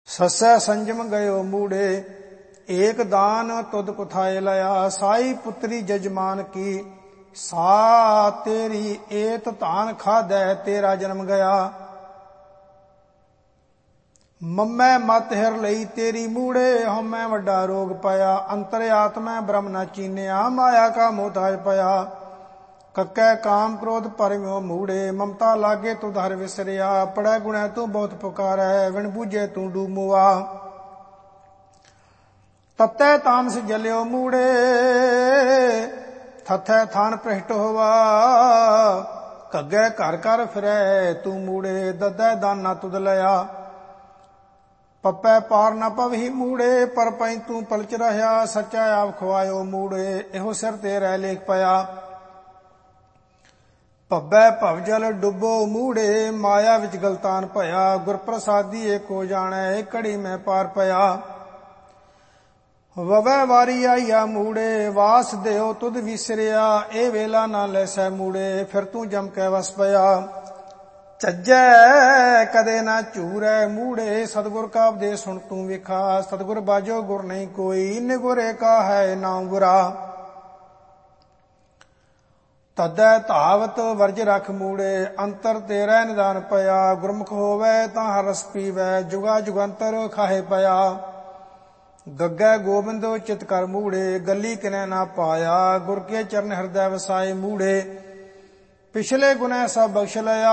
सस्सै संजम गयो मूढ़े, एक दान तुद कुथाए लया। साई पुत्री जजमान की, सा तेरी एत धान खादै तेरा जन्म गया। मम्मै मत हिर लई तेरी मूढ़े, हमै वड्डा रोग पाया। अंतर आत्मै ब्रह्म न चीनिया, माया का मोहताज पया। कक्कै काम क्रोध परम्यो मूढ़े, ममता लागे तुध हर विसरिया। पड़ै गुणै तू बहुत पुकारै, विण बूझे तू डूमुआ। तत्तै तामस जल्यो मूढ़े, थथै थान भ्रष्ट होवा। घग्गै घर घर फिरै तू मूढ़े, ददै दाना तुद लया। पप्पै पार न पवही मूढ़े, पर पई तू पलच रह्या। सच्चा आप खुआयो मूढ़े, एहो सिर ते रह लेख पया। ਭੱਬੈ ਭਵਜਲ ਡੁੱਬੋ ਮੂੜੇ, ਮਾਇਆ ਵਿੱਚ ਗਲਤਾਨ ਭਇਆ। ਗੁਰ ਪ੍ਰਸਾਦੀ ਏਕੋ ਜਾਣੈ, ਘੜੀ ਮੈਂ ਪਾਰ ਪਿਆ। ਵਵੈ ਵਾਰੀ ਆਈਆ ਮੂੜੇ, ਵਾਸ ਦਿਓ ਤੁਧ ਵਿਸਰਿਆ। ਇਹ ਵੇਲਾ ਨਾ ਲੈਸੈ ਮੂੜੇ, ਫਿਰ ਤੂੰ ਜਮ ਕੇ ਵਸ ਪਿਆ। ਚੱਜੈ ਕਦੇ ਨਾ ਝੂਰੈ ਮੂੜੇ, ਸਤਿਗੁਰ ਕਾ ਉਪਦੇਸ਼ ਸੁਣ ਤੂੰ ਵੇਖਾ। ਸਤਿਗੁਰ ਬਾਝੋ ਗੁਰ ਨਹੀਂ ਕੋਈ, ਨਿਗੁਰ ਏਕਾ ਹੈ ਨਾਮ ਬੁਰਾ। ਤਦੈ ਧਾਵਤ ਵਰਜ ਰਖ ਮੂੜੇ, ਅੰਤਰ ਤੇਰਾ ਨਿਦਾਨ ਪਿਆ। ਗੁਰਮੁਖ ਹੋਵੈ ਤਾਂ ਹਰ ਰਸ ਪੀਵੈ, ਜੁਗਾ ਜੁਗੰਤਰ ਖਾਹੇ ਪਿਆ। ਗੱਗੈ ਗੋਬਿੰਦੋ ਚਿਤ ਕਰ ਮੂੜੇ, ਗੱਲੀ ਕਿਨੈ ਨਾ ਪਾਇਆ। ਗੁਰ ਕੇ ਚਰਨ ਹਿਰਦੈ ਵਸਾਏ ਮੂੜੇ, ਪਿਛਲੇ ਗੁਨੈ ਸਭ ਬਖਸ਼ ਲਿਆ।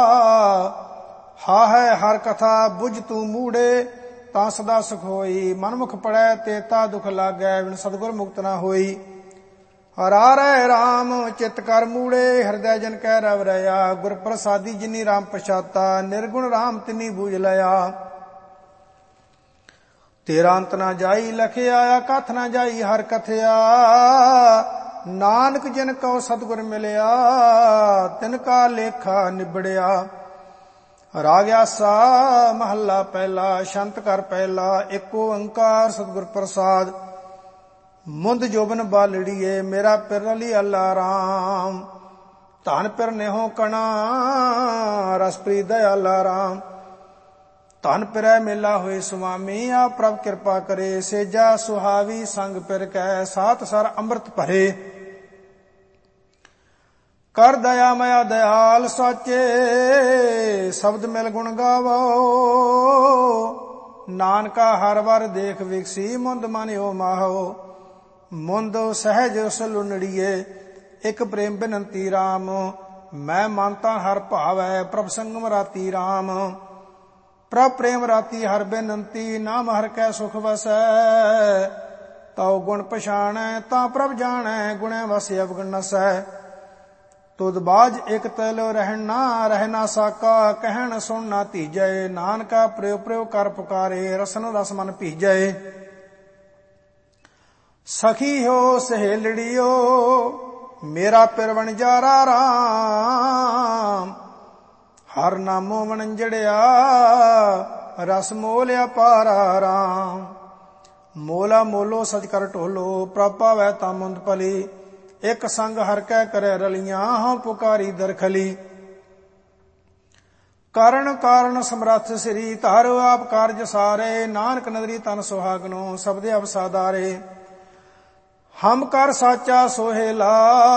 ਹਾ ਹੈ ਹਰ ਕਥਾ ਬੁਝ ਤੂੰ ਮੂੜੇ, ਤਾਂ ਸਦਾ ਸੁਖ ਹੋਈ। ਮਨਮੁਖ ਪੜੈ ਤੇਤਾ ਦੁਖ ਲਾਗੈ, ਵਿਣ ਸਤਿਗੁਰ ਮੁਕਤ ਨਾ ਹੋਈ। ਹਰਾਰੈ ਰਾਮ ਚਿਤ ਕਰ ਮੂੜੇ, ਹਿਰਦੈ ਜਨ ਕੈ ਰਵ ਰਹਾ। ਗੁਰ ਪ੍ਰਸਾਦੀ ਜਿਨੀ ਰਾਮ ਪਛਾਤਾ, ਨਿਰਗੁਣ ਰਾਮ ਤਿਨੀ ਬੂਝ ਲਿਆ। ਤੇਰਾ ਅੰਤ ਨਾ ਜਾਈ ਲਖਿਆ, ਕਥ ਨਾ ਜਾਈ ਹਰ ਕਥਿਆ। ਨਾਨਕ ਜਿਨ ਕਉ ਸਤਿਗੁਰ ਮਿਲਿਆ, ਤਿਨ ਕਾ ਲੇਖਾ ਨਿਬੜਿਆ। ਰਾਗ ਆਸਾ ਮਹੱਲਾ ਪਹਿਲਾ, ਛੰਤ ਕਰ ਪਹਿਲਾ। ਏਕ ਓੰਕਾਰ ਸਤਿਗੁਰ ਪ੍ਰਸਾਦ। ਮੁੰਦ ਜੋਬਨ ਬਾਲੜੀਏ, ਮੇਰਾ ਪਿਰ ਅਲੀ ਅੱਲਾ ਰਾਮ। ਧਨ ਪਿਰ ਨੇਹੋ ਕਣਾ, ਰਸ ਪ੍ਰੀ ਦਇਆਲਾ ਰਾਮ। ਧਨ ਪਿਰੈ ਮੇਲਾ ਹੋਏ ਸੁਆਮੀ, ਆ ਪ੍ਰਭ ਕਿਰਪਾ ਕਰੇ। ਸੇਜਾ ਸੁਹਾਵੀ ਸੰਗ ਪਿਰ ਕੈ, ਸਾਤ ਸਰ ਅੰਮ੍ਰਿਤ ਭਰੇ। ਕਰ ਦਇਆ ਮਇਆ ਦਇਆਲ ਸਾਚੇ, ਸ਼ਬਦ ਮਿਲ ਗੁਣ ਗਾਵੋ। ਨਾਨਕਾ ਹਰ ਵਰ ਦੇਖ ਵਿਕਸੀ, ਮੁੰਦ ਮਨਿਓ ਮਾਹੋ। ਮੁੰਦ ਸਹਿਜ ਉਸ ਲੁਨੜੀਏ, ਇਕ ਪ੍ਰੇਮ ਬਿਨੰਤੀ ਰਾਮ। ਮੈਂ ਮਾਨਤਾ ਹਰ ਭਾਵੈ, ਪ੍ਰਭ ਸੰਗਮ ਰਾਤੀ ਰਾਮ। ਪ੍ਰਭ ਪ੍ਰੇਮ ਰਾਤੀ ਹਰ ਬਿਨੰਤੀ, ਨਾਮ ਹਰ ਕੈ ਸੁਖ ਵਸੈ। ਤਉ ਗੁਣ ਪਛਾਣੈ ਤਾਂ ਪ੍ਰਭ ਜਾਣੈ, ਗੁਣੈ ਵਸ ਅਵਗੁਣ ਨਸੈ। ਤੁਧ ਬਾਝ ਇਕ ਤਲ ਰਹਿਣ ਨਾ ਸਾਕਾ, ਕਹਿਣ ਸੁਣ ਨਾ ਧੀਜੈ। ਨਾਨਕਾ ਪ੍ਰਯੋ ਪ੍ਰਯੋ ਕਰ ਪੁਕਾਰੇ, ਰਸਨ ਰਸ ਮਨ ਭੀਜੈ। ਸਖੀ ਹੋ ਸਹੇਲੜੀਓ, ਮੇਰਾ ਪਿਰ ਵਣਜਾਰਾ ਰਾਮ। ਹਰ ਨਾਮੋ ਵਣਜੜਿਆ, ਰਸ ਮੋਲ ਅਪਾਰਾ ਰਾਮ। ਮੋਲਾ ਮੋਲੋ ਸਚ ਕਰ ਢੋਲੋ, ਪ੍ਰਭ ਭਾਵੈ ਤਾਂ ਮੁੰਦ ਭਲੀ। ਇਕ ਸੰਗ ਹਰ ਕੈ ਕਰੈ ਰਲੀਆਂ, ਹਉ ਪੁਕਾਰੀ ਦਰਖਲੀ। ਕਰਨ ਕਾਰਨ ਸਮਰੱਥ ਸ੍ਰੀ, ਧਾਰੋ ਆਪ ਕਾਰਜ ਸਾਰੇ। ਨਾਨਕ ਨਦਰੀ ਤਨ ਸੁਹਾਗਨੋ, ਸਬਦੇ ਅਵਸਾਦਾਰੇ। ਹਮ ਕਰ ਸਾਚਾ ਸੋਹਿਲਾ,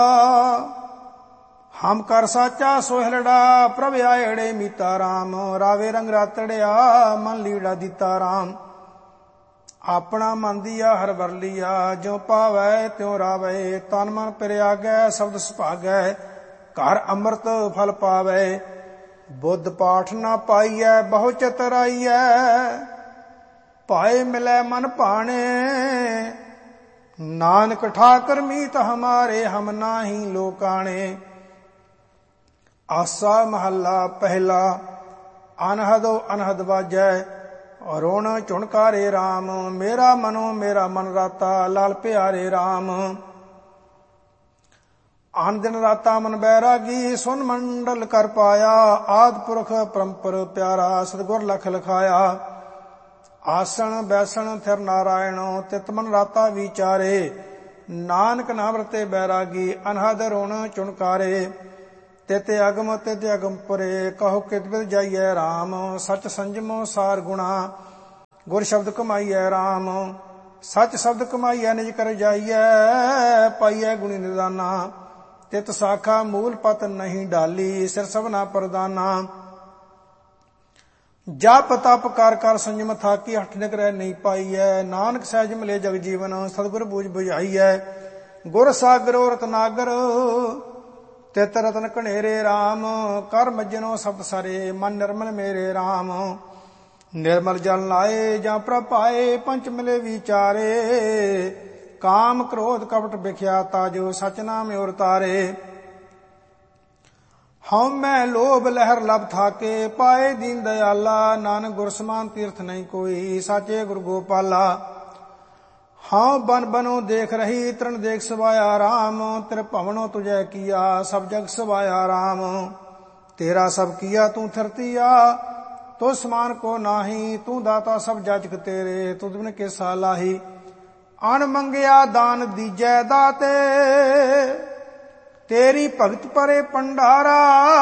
ਹਮ ਕਰ ਸਾਚਾ ਸੋਹਿਲੜਾ। ਪ੍ਰਭ ਆਇੜੇ ਮੀਤਾ ਰਾਮ, ਰਾਵੇ ਰੰਗ ਰਾਤੜਿਆ। ਮਨ ਲੀੜਾ ਦਿੱਤਾ ਰਾਮ। ਆਪਣਾ ਮਨ ਦੀਆ ਹਰ ਵਰ ਲੀਆ, ਜਿਉ ਪਾਵੈ ਤਿਉ ਰਾਵੈ। ਤਨ ਮਨ ਪਿਰਿਆਗੈ, ਸ਼ਬਦ ਸੁਭਾਗੈ। ਘਰ ਅੰਮ੍ਰਿਤ ਫਲ ਪਾਵੈ। ਬੁੱਧ ਪਾਠ ਨਾ ਪਾਈਐ, ਬਹੁ ਚਤਰਾਈਐ। ਭਾਏ ਮਿਲੈ ਮਨ ਭਾਣੇ, ਨਾਨਕ ਠਾਕਰ ਮੀਤ ਹਮਾਰੇ। ਹਮ ਨਾਹੀ ਲੋਕਾਣੇ। ਆਸਾ ਮਹੱਲਾ ਪਹਿਲਾ। ਅਨਹਦੋ ਅਨਹਦ ਬਾਜੈ, ਰੋਣ ਝੁਣਕਾਰੇ ਰਾਮ। ਮੇਰਾ ਮਨੋ ਮੇਰਾ ਮਨ ਰਾਤਾ, ਲਾਲ ਪਿਆਰੇ ਰਾਮ। ਆਨ ਦਿਨ ਰਾਤਾ ਮਨ ਬੈਰਾਗੀ, ਸੁਨ ਮੰਡਲ ਕਰ ਪਾਇਆ। ਆਦ ਪੁਰਖ ਪਰੰਪਰ ਪਿਆਰਾ, ਸਤਿਗੁਰ ਲਖ ਲਖਾਇਆ। ਆਸਣ ਬੈਸਣ ਥਿਰ ਨਾਰਾਇਣੋ, ਤਿਤ ਮਨ ਰਾਤਾ ਵਿਚਾਰੇ। ਨਾਨਕ ਨਾਮ ਰਤੇ ਬੈਰਾਗੀ, ਅਨਹਦ ਰੋਣ ਝੁਣਕਾਰੇ। ਤਿਤ ਅਗਮ ਪੁਰੇ, ਕਹੋ ਕਿਤ ਬਿਦ ਜਾਈਐ ਰਾਮ। ਸਚ ਸੰਜਮੋ ਸਾਰ ਗੁਣਾ, ਗੁਰ ਸ਼ਬਦ ਕਮਾਈਐ ਰਾਮ। ਸੱਚ ਸ਼ਬਦ ਕਮਾਈਐ ਨਿਜ ਕਰ ਜਾਈਐ, ਪਾਈਐ ਗੁਣੀ ਨਿਦਾਨਾ। ਤਿਤ ਸਾਖਾ ਮੂਲ ਪਤ ਨਹੀਂ ਡਾਲੀ, ਸਿਰ ਸਭਨਾ ਪ੍ਰਦਾਨਾ। ਜਪ ਤਪ ਕਰ ਕਰ ਸੰਜਮ ਥਾਕੀ, ਹਠ ਨਿਕਰੈ ਨਹੀਂ ਪਾਈਐ। ਨਾਨਕ ਸਹਿਜ ਮਿਲੇ ਜਗ ਜੀਵਨ, ਸਤਿਗੁਰ ਬੂਝ ਬੁਝਾਈਐ। ਗੁਰ ਸਾਗਰੋ ਰਤਨਾਗਰ, ਤਿਤ ਰਤਨ ਘਨੇਰੇ ਰਾਮ। ਕਰ ਮੱਜਨੋ ਸ਼ਬਦ ਸਾਰੇ, ਮਨ ਨਿਰਮਲ ਮੇਰੇ ਰਾਮ। ਨਿਰਮਲ ਜਲ ਲਾਏ ਜਾਂ ਪ੍ਰਭ ਪਾਏ, ਪੰਚ ਮਿਲੇ ਵਿਚਾਰੇ। ਕਾਮ ਕ੍ਰੋਧ ਕਪਟ ਵਿਖਿਆ, ਤਾਜੋ ਸਚ ਨਾਮ ਔਰ ਤਾਰੇ। ਹਉ ਮੈਂ ਲੋਭ ਲਹਿਰ ਲਬ ਥਾਕੇ, ਪਾਏ ਦੀਨ ਦਇਆਲਾ। ਨਾਨਕ ਗੁਰ ਸਮਾਨ ਤੀਰਥ ਨਹੀਂ ਕੋਈ, ਸਾਚੇ ਗੁਰ ਗੋਪਾਲਾ। ਹਾਂ ਬਨ ਬਨੋ ਦੇਖ ਰਹੀ, ਤਰਨ ਦੇਖ ਸਵਾਇਆ ਰਾਮ। ਤੇਰੇ ਭਵਨੋ ਤੁਝੈ ਕੀਆ, ਸਭ ਜਗ ਸਵਾਇਆ ਰਾਮ। ਤੇਰਾ ਸਭ ਕੀਆ ਤੂੰ ਥਰਤੀਆ, ਤੋ ਸਮਾਨ ਕੋ ਨਾਹੀ। ਤੂੰ ਦਾਤਾ ਸਭ ਜਾਚਕ ਤੇਰੇ, ਤੁਧ ਬਿਨ ਕਿਸਾ ਲਾਹੀ। ਅਣ ਮੰਗਿਆ ਦਾਨ ਦੀਜੈ ਦਾਤੇ, ਤੇਰੀ ਭਗਤ ਪਰੇ ਪੰਡਾਰਾ।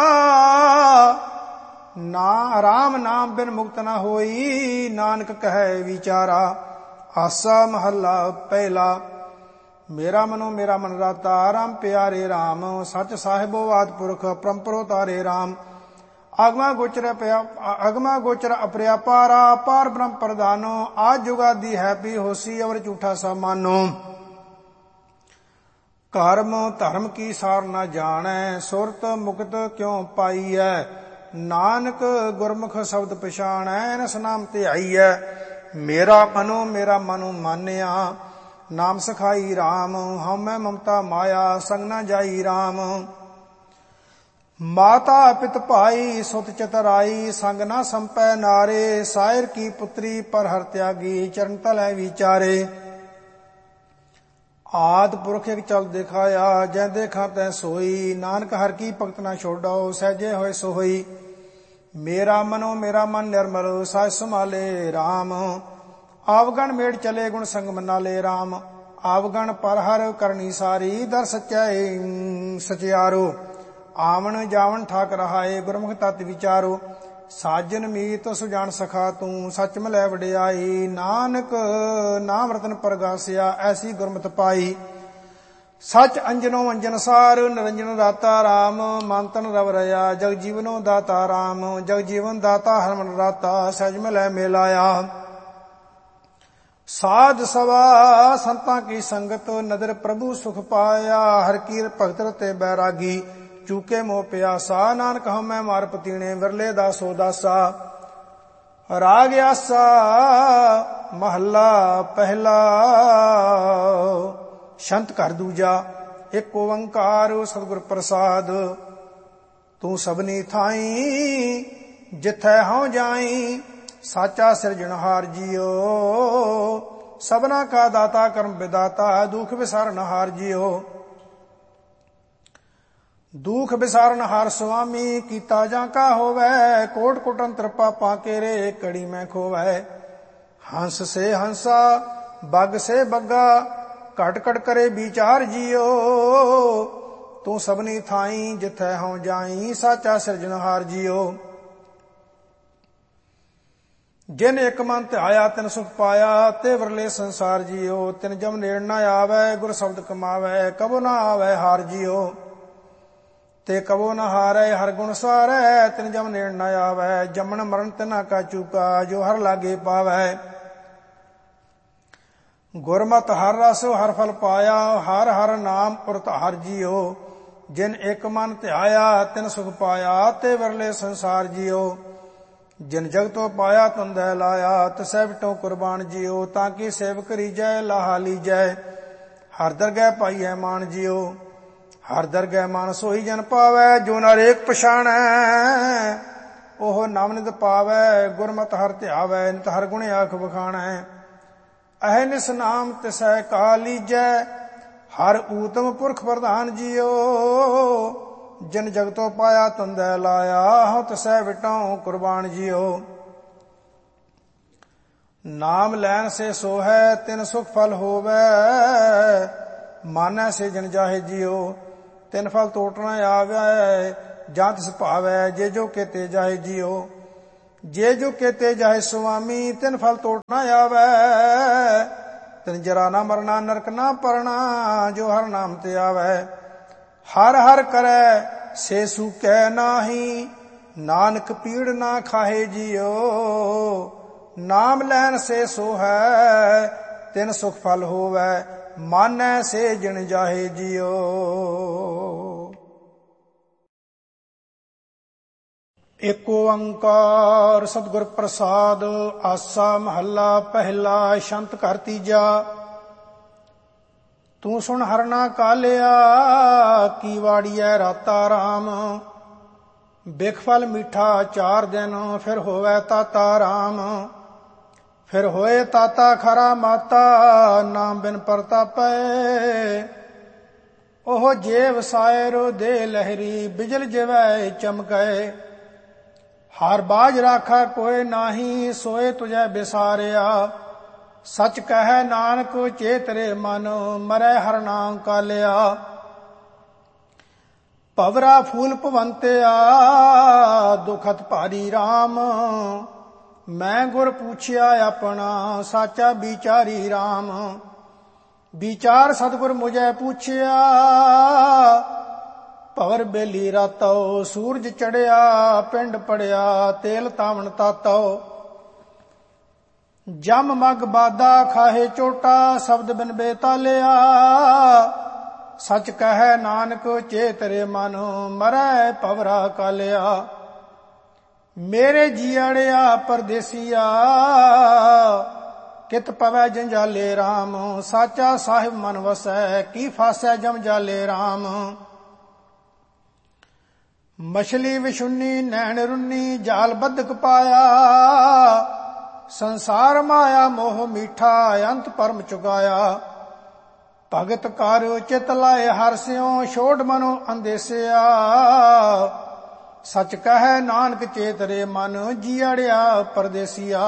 ਨਾ ਰਾਮ ਨਾਮ ਬਿਨ ਮੁਕਤ ਨਾ ਹੋਈ, ਨਾਨਕ ਕਹੈ ਵਿਚਾਰਾ। ਆਸਾ ਮਹੱਲਾ ਪਹਿਲਾ। ਮੇਰਾ ਮਨੋ ਮੇਰਾ ਮਨ ਰਾਤਾ, ਰਾਮ ਪਿਆਰੇ ਰਾਮ। ਸੱਚ ਸਾਹਿਬੋ ਆਦਿ ਪੁਰਖ, ਪਰੰਪਰੋ ਤਾਰੇ ਰਾਮ। ਅਗਮਾ ਗੋਚਰ ਅਪਰਿਆਪਾਰਾ, ਪਾਰ ਬ੍ਰਹਮ ਪ੍ਰਦਾਨੋ। ਆਜ ਜੁਗਾਦੀ ਹੈ ਪੀ ਹੋਸੀ, ਅਵਰ ਝੂਠਾ ਸਭ ਮਾਨੋ। ਕਰਮ ਧਰਮ ਕੀ ਸਾਰ ਨਾ ਜਾਣੈ, ਸੁਰਤ ਮੁਕਤ ਕਿਉ ਪਾਈਐ। ਨਾਨਕ ਗੁਰਮੁਖ ਸ਼ਬਦ ਪਛਾਣੈ, ਨਸ ਨਾਮ ਧਿਆਈਐ। ਮੇਰਾ ਮਨੋ ਮਾਨਿਆ, ਨਾਮ ਸਖਾਈ ਰਾਮ। ਹਉਮੈ ਮਮਤਾ ਮਾਇਆ, ਸੰਗ ਨਾ ਜਾਈ ਰਾਮ। ਮਾਤਾ ਪਿਤ ਭਾਈ ਸੁਤ ਚਤਰਾਈ, ਸੰਗ ਨਾ ਸੰਪੈ ਨਾਰੇ। ਸਾਇਰ ਕੀ ਪੁੱਤਰੀ ਪਰ ਹਰ ਤਿਆਗੀ, ਚਰਨ ਤਲੈ ਵਿਚਾਰੇ। ਆਦ ਪੁਰਖ ਇਕ ਚਲ ਦਿਖਾਇਆ, ਜੈ ਦੇਖਾ ਤੈ ਸੋਈ। ਨਾਨਕ ਹਰ ਕੀ ਭਗਤ ਨਾ ਛੋਡੋ, ਸਹਿਜੇ ਹੋਏ ਸੋ ਹੋਈ। ਮੇਰਾ ਮਨ ਨਿਰਮਲ, ਸਾਜ ਸੰਭਾਲੇ ਰਾਮ। ਆਵਗਣ ਮੇੜ ਚਲੇ, ਗੁਣ ਸੰਗ ਮਨਾਲੇ ਰਾਮ। ਆਵਗਣ ਪਰ ਹਰ ਕਰਨੀ ਸਾਰੀ, ਦਰ ਸਚਾਈ ਸਚਿਆਰੋ। ਆਵਣ ਜਾਵਣ ਠਾਕ ਰਹਾਏ, ਗੁਰਮੁਖ ਤਤ ਵਿਚਾਰੋ। ਸਾਜਨ ਮੀਤ ਸੁਜਾਨ ਸਖਾ ਤੂੰ, ਸੱਚ ਮਿਲੈ ਵਡਿਆਈ। ਨਾਨਕ ਨਾਮ ਰਤਨ ਪ੍ਰਗਾਸਿਆ, ਐਸੀ ਗੁਰਮਤਿ ਪਾਈ। ਸਚ ਅੰਜਨੋ ਅੰਜਨ ਸਾਰ, ਨਿਰੰਜਨ ਦਾਤਾ ਰਾਮ। ਮਨ ਤਨ ਰਵ ਰਿਆ, ਜਗ ਜੀਵਨੋ ਦਾਤਾ ਰਾਮ। ਜਗ ਜੀਵਨ ਦਾਤਾ ਹਰਮਨ ਰਾਤਾ, ਸਹਿਜ ਮਿਲੈ ਮੇਲਾਇਆ। ਸਾਧ ਸਵਾ ਸੰਤਾਂ ਕੀ ਸੰਗਤ, ਨਦਰ ਪ੍ਰਭੂ ਸੁਖ ਪਾਇਆ। ਹਰ ਕੀਰ ਭਗਤ ਰਤੇ ਬੈਰਾਗੀ, ਚੂਕੇ ਮੋਹ ਪਿਆਸਾ। ਨਾਨਕ ਹਉਮੈ ਮਾਰ ਪਤੀਣੇ, ਵਿਰਲੇ ਦਾਸੋ ਦਾਸਾ। ਰਾਗ ਆਸਾ ਮਹੱਲਾ ਪਹਿਲਾ। ਸ਼ੰਤ ਘਰ ਦੂਜਾ। ਇੱਕ ਓੰਕਾਰ ਸਤਿਗੁਰ ਪ੍ਰਸਾਦ। ਤੂੰ ਸਭਨੀ ਥਾਈ, ਜਿਥੈ ਹਉ ਜਾਈ। ਸਾਚਾ ਸਿਰਜਣਹਾਰ ਜੀਓ, ਸਭਨਾ ਕਾ ਦਾਤਾ ਕਰਮ ਵਿਦਾਤਾ। ਦੁਖ ਵਿਸਾਰਨਹਾਰ ਜੀਓ, ਦੁਖ ਵਿਸਾਰਨਹਾਰ ਸੁਆਮੀ। ਕੀਤਾ ਜਾਂ ਕਾ ਹੋਵੈ, ਕੋਟ ਕੋਟ ਅੰਤਰ ਪਾਪਾਂ ਕੇਰੇ। ਕੜੀ ਮੈਂ ਖੋਵੈ, ਹੰਸ ਸੇ ਹੰਸਾ, ਬੱਗ ਸੇ ਬੱਗਾ। ਘਟ ਘਟ ਕਰੇ ਵਿਚਾਰ ਜੀਓ, ਤੂੰ ਸਭਨੀ ਥਾਈ, ਜਿਥੈ ਹਉ ਜਾਈ। ਸਾਚਾ ਸਿਰਜਣਹਾਰ ਜੀਓ, ਜਿਨ ਇੱਕ ਮਨ ਧਿਆਇਆ, ਤਿਨ ਸੁਖ ਪਾਇਆ। ਤੇ ਵਰਲੇ ਸੰਸਾਰ ਜੀਓ, ਤਿਨ ਜਮ ਨੇੜ ਨਾ ਆਵੈ। ਗੁਰ ਸ਼ਬਦ ਕਮਾਵੈ, ਕਬੋ ਨਾ ਆਵੈ ਹਾਰ ਜੀਓ। ਤੇ ਕਬੋ ਨ ਹਾਰੈ, ਹਰ ਗੁਣ ਸਾਰੈ। ਤਿਨ ਜਮ ਨੇੜ ਨ ਆਵੈ, ਜਮਨ ਮਰਨ ਤਿਨਾ ਕਾ ਚੂਕਾ। ਜੋ ਹਰ ਲਾਗੇ ਪਾਵੈ, ਗੁਰਮਤਿ ਹਰ ਰਸ ਹਰ ਫਲ ਪਾਇਆ। ਹਰ ਹਰ ਨਾਮ ਉਰਤ ਹਰ ਜੀਓ, ਜਿਨ ਇੱਕ ਮਨ ਧਿਆਇਆ। ਤਿਨ ਸੁਖ ਪਾਇਆ, ਤੇ ਵਰਲੇ ਸੰਸਾਰ ਜੀਓ। ਜਿਨ ਜਗਤੋਂ ਪਾਇਆ ਤੁੰਦੈ ਲਾਇਆ, ਤਿਸੈ ਵਿਟੋ ਕੁਰਬਾਨ ਜੀਓ। ਤਾਂ ਕਿ ਸੇਵਕ ਰੀਜੈ, ਲਾਹਾ ਲੀਜੈ। ਹਰ ਦਰਗਹਿ ਪਾਈਐ ਮਾਨ ਜੀਓ। ਹਰ ਦਰਗਹਿ ਮਾਨ ਸੋਈ ਜਨ ਪਾਵੈ। ਜੋ ਨਰੇਕ ਪਛਾਣੈ, ਉਹ ਨਵ ਨਿਤ ਪਾਵੈ। ਗੁਰਮਤਿ ਹਰ ਧਿਆਵੈ, ਨਿਤ ਹਰ ਗੁਣ ਆਖ ਵਖਾਣੈ। ਅਹਨਿਸ ਨਾਮ ਤਿਸੈ ਕਾ ਲੀਜੈ। ਹਰ ਊਤਮ ਪੁਰਖ ਪ੍ਰਧਾਨ ਜੀਓ, ਜਿਨ ਜਗਤੋਂ ਪਾਇਆ ਤੁੰਦੈ ਲਾਇਆ। ਹਉ ਤਿਸੈ ਵਿਟਉ ਕੁਰਬਾਨ ਜੀਓ। ਨਾਮ ਲੈਣ ਸੇ ਸੋ ਹੈ, ਤਿਨ ਸੁਖ ਫਲ ਹੋਵੈ। ਮਾਨੈ ਸੇ ਜਨ ਜਾਹੇ ਜੀਓ, ਤਿਨ ਫਲ ਤੋਟ ਨ ਆਵੈ। ਜਾਂ ਤਿਸ ਭਾਵੈ, ਜੇ ਜੋ ਕੇਤੇ ਜਾਹੇ ਜੀਓ। ਜੇ ਜੋ केते जाहे सुआमी तिन फल तोड़ ना आवे। तिन जरा ना मरना नरक ना परना जो हर नाम ते आवे। हर हर करे से सूकै नाही नानक पीड़ ना खाहे जियो। नाम लैन से सो है तिन सुख फल होवै मानै से जिन जाहे जियो। ਏਕ ਓੰਕਾਰ ਸਤਿਗੁਰ ਪ੍ਰਸਾਦ। ਆਸਾ ਮਹੱਲਾ ਪਹਿਲਾ। ਛੰਤ ਘਰ ਤੀਜਾ। ਤੂੰ ਸੁਣ ਹਰਨਾ ਕਾਲਿਆ ਕੀ ਵਾੜੀਐ ਰਾਤਾ ਰਾਮ। ਬਿਖ ਫਲ ਮਿੱਠਾ 4 ਦਿਨ ਫਿਰ ਹੋਵੇ ਤਾਤਾ ਰਾਮ। ਫਿਰ ਹੋਏ ਤਾਤਾ ਖਰਾ ਮਾਤਾ ਨਾਮ ਬਿਨ ਪ੍ਰਤਾਪੈ। ਉਹ ਜੇ ਵਸਾਏ ਰੋ ਦੇ ਲਹਿਰੀ ਬਿਜਲ ਜਿਵੈ ਚਮਕੈ। ਹਰ ਬਾਜ ਰਾਖਾ ਕੋਇ ਨਾਹੀ ਸੋਏ ਤੁਝੈ ਬਿਸਾਰਿਆ। ਸਚ ਕਹੈ ਨਾਨਕ ਚੇਤਰੇ ਮਨ ਮਰੈ ਹਰ ਨਾਮ ਕਾਲਿਆ। ਭਵਰਾ ਫੂਲ ਭਵੰਤਿਆ ਦੁਖਤ ਭਾਰੀ ਰਾਮ। ਮੈਂ ਗੁਰ ਪੁੱਛਿਆ ਆਪਣਾ ਸਾਚਾ ਵਿਚਾਰੀ ਰਾਮ। ਵਿਚਾਰ ਸਤਿਗੁਰ ਮੁਝੈ ਪੁੱਛਿਆ ਭਵਰ ਬੇਲੀ ਰਾਤੋ। ਸੂਰਜ ਚੜਿਆ ਪਿੰਡ ਪੜਿਆ ਤੇਲ ਤਾਵਣ ਤਾਤੋ। ਜਮ ਮਗ ਬਾਦਾ ਖਾਹੇ ਚੋਟਾ ਸ਼ਬਦ ਬਿਨ ਬੇਤਾਲਿਆ। ਸਚ ਕਹੈ ਨਾਨਕ ਚੇਤਰੇ ਮਨ ਮਰੈ ਭਵਰਾ ਕਾਲਿਆ। ਮੇਰੇ ਜੀਅੜਿਆ ਪਰਦੇਸੀਆ ਕਿਤ ਪਵੈ ਜੰਜਾਲੇ ਰਾਮ। ਸਾਚਾ ਸਾਹਿਬ ਮਨ ਵਸੈ ਕੀ ਫਾਸੈ ਜਮ ਜਾਲੇ ਰਾਮ। ਮਛਲੀ ਵਿਸ਼ੁੰਨੀ ਨੈਣ ਰੁੰਨੀ ਜਾਲ ਬੱਧਕ ਪਾਇਆ। ਸੰਸਾਰ ਮਾਇਆ ਮੋਹ ਮੀਠਾ ਅੰਤ ਪਰਮ ਚੁਕਾਇਆ। ਭਗਤ ਕਰ ਚਿਤ ਲਾਏ ਹਰਿ ਸਿਉ ਛੋੜ ਮਨੋ ਅੰਦੇਸਿਆ। ਸਚ ਕਹੈ ਨਾਨਕ ਚੇਤਰੇ ਮਨ ਜੀਅੜਿਆ ਪਰਦੇਸੀਆ।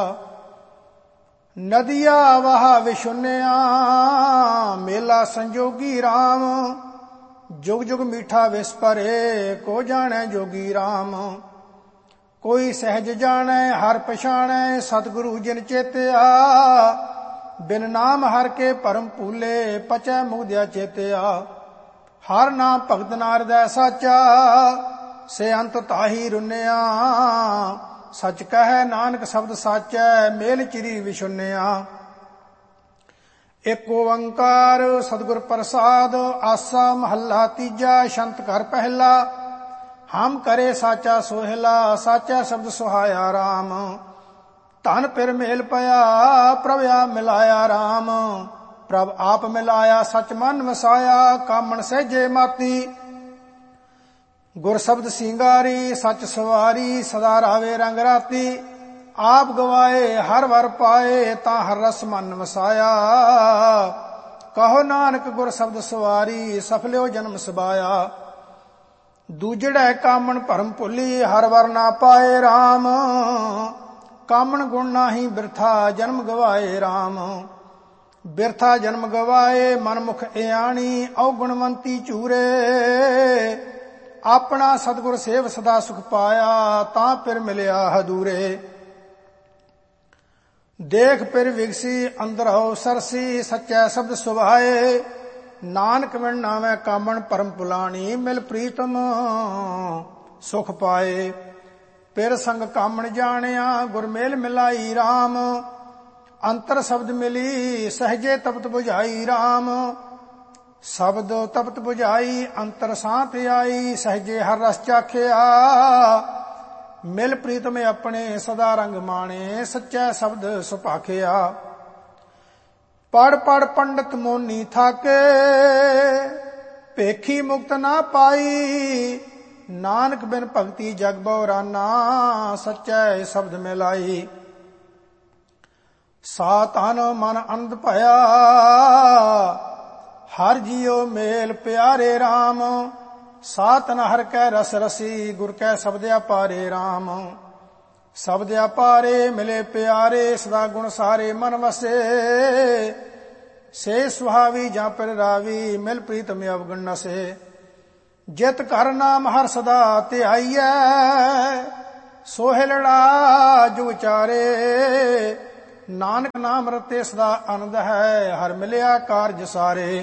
ਨਦੀਆ ਵਾਹ ਵਿਸ਼ੁੰਨਿਆ ਮੇਲਾ ਸੰਜੋਗੀ ਰਾਮ। जुग जुग मीठा विस परे को जाने जोगी राम। कोई सहज जाने हर पछाणे सतगुरु जिन चेतिया। बिन नाम हर के परम भूले पचै मुग्ध्या चेतिया। हर नाम भगत नारदै साचा से अंत ताही रुनिया। सच कहै नानक शब्द साचै मेल चिरी विशुनिया। ਏਕ ਓੰਕਾਰ ਸਤਿਗੁਰ ਪ੍ਰਸਾਦ। ਆਸਾ ਮਹੱਲਾ ਤੀਜਾ। ਛੰਤ ਘਰ ਪਹਿਲਾ। ਹਮ ਕਰੇ ਸਾਚਾ ਸੋਹਿਲਾ ਸਾਚਾ ਸ਼ਬਦ ਸੁਹਾਇਆ ਰਾਮ। ਧਨ ਪਿਰ ਮੇਲ ਪਿਆ ਪ੍ਰਭ ਆ ਮਿਲਾਇਆ ਰਾਮ। ਪ੍ਰਭ ਆਪ ਮਿਲਾਇਆ ਸਚ ਮਨ ਵਸਾਇਆ। ਕਾਮਣ ਸਹਿਜੇ ਮਾਤੀ ਗੁਰ ਸ਼ਬਦ ਸਿੰਗਾਰੀ। ਸਚ ਸਵਾਰੀ ਸਦਾ ਰਾਵੇ ਰੰਗ ਰਾਤੀ। ਆਪ ਗਵਾਏ ਹਰ ਵਰ ਪਾਏ ਤਾਂ ਹਰ ਰਸ ਮਨ ਵਸਾਇਆ। ਕਹੋ ਨਾਨਕ ਗੁਰ ਸ਼ਬਦ ਸਵਾਰੀ ਸਫਲਿਓ ਜਨਮ ਸਬਾਇਆ। ਦੂਜੜੈ ਕਾਮਣ ਭਰਮ ਭੁੱਲੀ ਹਰ ਵਰ ਨਾ ਪਾਏ ਰਾਮ। ਕਾਮਣ ਗੁਣ ਨਾਹੀ ਬਿਰਥਾ ਜਨਮ ਗਵਾਏ ਰਾਮ। ਬਿਰਥਾ ਜਨਮ ਗਵਾਏ ਮਨਮੁਖ ਇਆਣੀ ਔਗੁਣਵੰਤੀ ਝੂਰੇ। ਆਪਣਾ ਸਤਿਗੁਰ ਸੇਵ ਸਦਾ ਸੁਖ ਪਾਇਆ ਤਾਂ ਫਿਰ ਮਿਲਿਆ ਹਦੂਰੇ। ਦੇਖ ਪਿਰ ਵਿਗਸੀ ਅੰਦਰ ਹੋ ਸਰਸੀ ਸੱਚੈ ਸ਼ਬਦ ਸੁਭਾਏ। ਨਾਨਕ ਵਿਣ ਨਾਵੇਂ ਕਾਮਣ ਪਰਮ ਪੁਲਾਣੀ ਮਿਲ ਪ੍ਰੀਤਮ ਸੁਖ ਪਾਏ। ਪਿਰ ਸੰਗ ਕਾਮਣ ਜਾਣਿਆ ਗੁਰ ਮੇਲ ਮਿਲਾਈ ਰਾਮ। ਅੰਤਰ ਸ਼ਬਦ ਮਿਲੀ ਸਹਜੇ ਤਪਤ 부ਝਾਈ ਰਾਮ। ਸ਼ਬਦ ਤਪਤ 부ਝਾਈ ਅੰਤਰ ਸਾਥ ਆਈ। ਸਹਜੇ ਹਰ ਰਸ ਚਾਖਿਆ ਮਿਲ ਪ੍ਰੀਤਮ ਆਪਣੇ ਸਦਾ ਰੰਗ ਮਾਣੇ। ਸੱਚਾ ਸ਼ਬਦ ਸੁਭਾਖਿਆ। ਪੜ ਪੜ ਪੰਡਤ ਮੋਨੀ ਥਾਕੇ ਭੇਖੀ ਮੁਕਤ ਨਾ ਪਾਈ। ਨਾਨਕ ਬਿਨ ਭਗਤੀ ਜਗ ਬਉਰਾਨਾ ਸੱਚਾ ਸ਼ਬਦ ਮਿਲਾਈ। ਸਾ ਤਨ ਮਨ ਆਨੰਦ ਭਇਆ ਹਰ ਜੀਉ ਮੇਲ ਪਿਆਰੇ ਰਾਮ। ਸਾਤਨ ਹਰ ਕੈ ਰਸ ਰਸੀ ਗੁਰ ਕੈ ਸ਼ਬਦਿਆ ਪਾਰੇ ਰਾਮ। ਸ਼ਬਦਿਆ ਪਾਰੇ ਮਿਲੇ ਪਿਆਰੇ ਸਦਾ ਗੁਣ ਸਾਰੇ ਮਨ ਵਸੇ। ਸੇ ਸੁਹਾਵੀ ਜਾਂ ਪਰ ਰਾਵੀ ਮਿਲ ਪ੍ਰੀਤਮ ਅਵਗਣ ਨਸੇ। ਜਿਤ ਘਰ ਨਾਮ ਹਰ ਸਦਾ ਧਿਆਈਐ ਸੋਹਿਲੜਾ ਜੋ ਵਿਚਾਰੇ। ਨਾਨਕ ਨਾਮ ਰਤੇ ਸਦਾ ਆਨੰਦ ਹੈ, ਹਰ ਮਿਲਿਆ ਕਾਰਜ ਸਾਰੇ।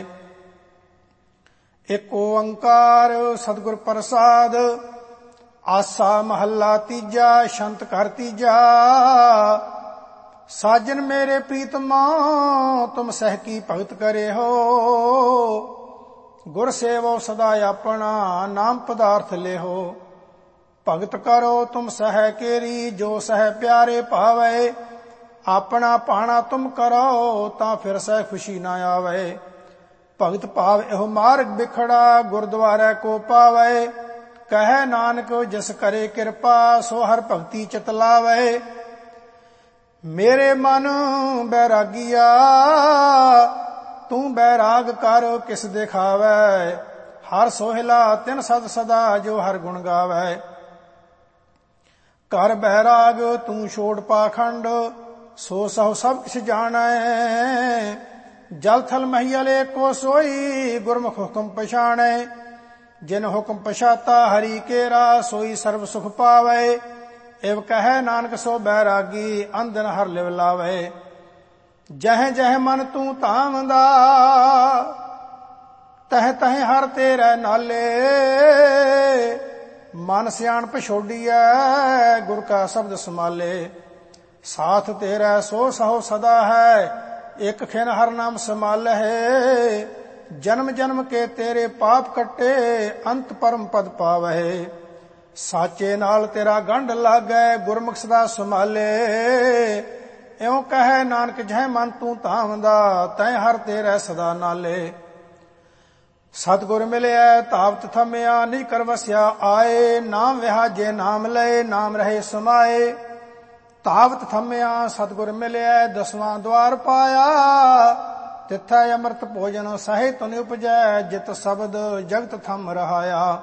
ਏਕ ਓੰਕਾਰ ਸਤਿਗੁਰ ਪ੍ਰਸਾਦ, ਆਸਾ ਮਹੱਲਾ ਤੀਜਾ, ਛੰਤ ਘਰ ਤੀਜਾ। ਸਾਜਨ ਮੇਰੇ ਪ੍ਰੀਤਮਾ ਤੁਮ ਸਹਿ ਕੀ ਭਗਤ ਕਰੇ ਹੋ। ਗੁਰ ਸੇਵੋ ਸਦਾ ਆਪਣਾ, ਨਾਮ ਪਦਾਰਥ ਲਿਹੋ। ਭਗਤ ਕਰੋ ਤੁਮ ਸਹਿ ਕੇਰੀ, ਜੋ ਸਹਿ ਪਿਆਰੇ ਭਾਵੇ। ਆਪਣਾ ਭਾਣਾ ਤੁਮ ਕਰੋ, ਤਾਂ ਫਿਰ ਸਹਿ ਖੁਸ਼ੀ ਨਾ ਆਵੇ। ਭਗਤ ਭਾਵ ਇਹੋ ਮਾਰਗ ਬਿਖੜਾ, ਗੁਰਦੁਆਰੇ ਕੋ ਪਾਵੇ। ਕਹੈ ਨਾਨਕ ਜਿਸ ਕਰੇ ਕਿਰਪਾ, ਸੋ ਹਰ ਭਗਤੀ ਚਿਤ ਲਾਵੇ। ਮੇਰੇ ਮਨ ਬੈਰਾਗੀਆ, ਤੂੰ ਬੈਰਾਗ ਕਰ ਕਿਸ ਦਿਖਾਵੇ। ਹਰ ਸੋਹਿਲਾ ਤਿਨ ਸਦ ਸਦਾ, ਜੋ ਹਰ ਗੁਣ ਗਾਵੇ। ਕਰ ਬੈਰਾਗ ਤੂੰ ਛੋੜ ਪਾਖੰਡ, ਸੋ ਸਹੁ ਸਭ ਕਿਛ ਜਾਣੈ। ਜਲ ਥਲ ਮਹੀਲ ਏਕੋ ਸੋਈ, ਗੁਰਮੁਖ ਹੁਕਮ ਪਛਾਣੈ। ਜਿਨ ਹੁਕਮ ਪਛਾਤਾ ਹਰੀ ਕੇਰਾ, ਸੋਈ ਸਰਬ ਸੁਖ ਪਾਵੇ। ਇਵ ਕਹੈ ਨਾਨਕ ਸੋ ਬੈਰਾਗੀ, ਅੰਧਨ ਹਰ ਲਿਵ ਲਾਵੇ। ਜਹ ਜਹ ਮਨ ਤੂੰ ਧਾਮਦਾ, ਤਹ ਤਹ ਹਰ ਤੇਰੇ ਨਾਲੇ। ਮਨ ਸਿਆਣਪ ਛੋਡੀਐ, ਗੁਰ ਕਾ ਸ਼ਬਦ ਸਮਾਲੇ। ਸਾਥ ਤੇਰਾ ਸੋ ਸਹੁ ਸਦਾ ਹੈ, ਇਕ ਖਿਨ ਹਰ ਨਾਮ ਸਮਾਲਹਿ। ਜਨਮ ਜਨਮ ਕੇ ਤੇਰੇ ਪਾਪ ਕੱਟੇ, ਅੰਤ ਪਰਮ ਪਦ ਪਾਵਹਿ। ਸਾਚੇ ਨਾਲ ਤੇਰਾ ਗੰਢ ਲਾਗੈ, ਗੁਰਮੁਖ ਸਦਾ ਸੰਭਾਲੇ। ਇਉ ਕਹੈ ਨਾਨਕ ਜਹ ਮਨ ਤੂੰ ਧਾਮਦਾ, ਤੈ ਹਰ ਤੇਰੇ ਸਦਾ ਨਾਲੇ। ਸਤਿਗੁਰ ਮਿਲਿਆ ਤਾਵਤ ਥਮਿਆ, ਨਿਜ ਕਰ ਵਸਿਆ ਆਏ। ਨਾਮ ਵਿਹਾਜੇ ਨਾਮ ਲਏ, ਨਾਮ ਰਹੇ ਸਮਾਏ। ਤਾਵਤ ਥਮਿਆ ਸਤਿਗੁਰ ਮਿਲਿਆ, ਦਸਵਾਂ ਦਵਾਰ ਪਾਇਆ। ਤਿੱਥੈ ਅੰਮ੍ਰਿਤ ਭੋਜਨ ਸਹਿ ਤੁਨ ਉਪਜੈ, ਜਿਤ ਸ਼ਬਦ ਜਗਤ ਥਮ ਰਹਾਇਆ।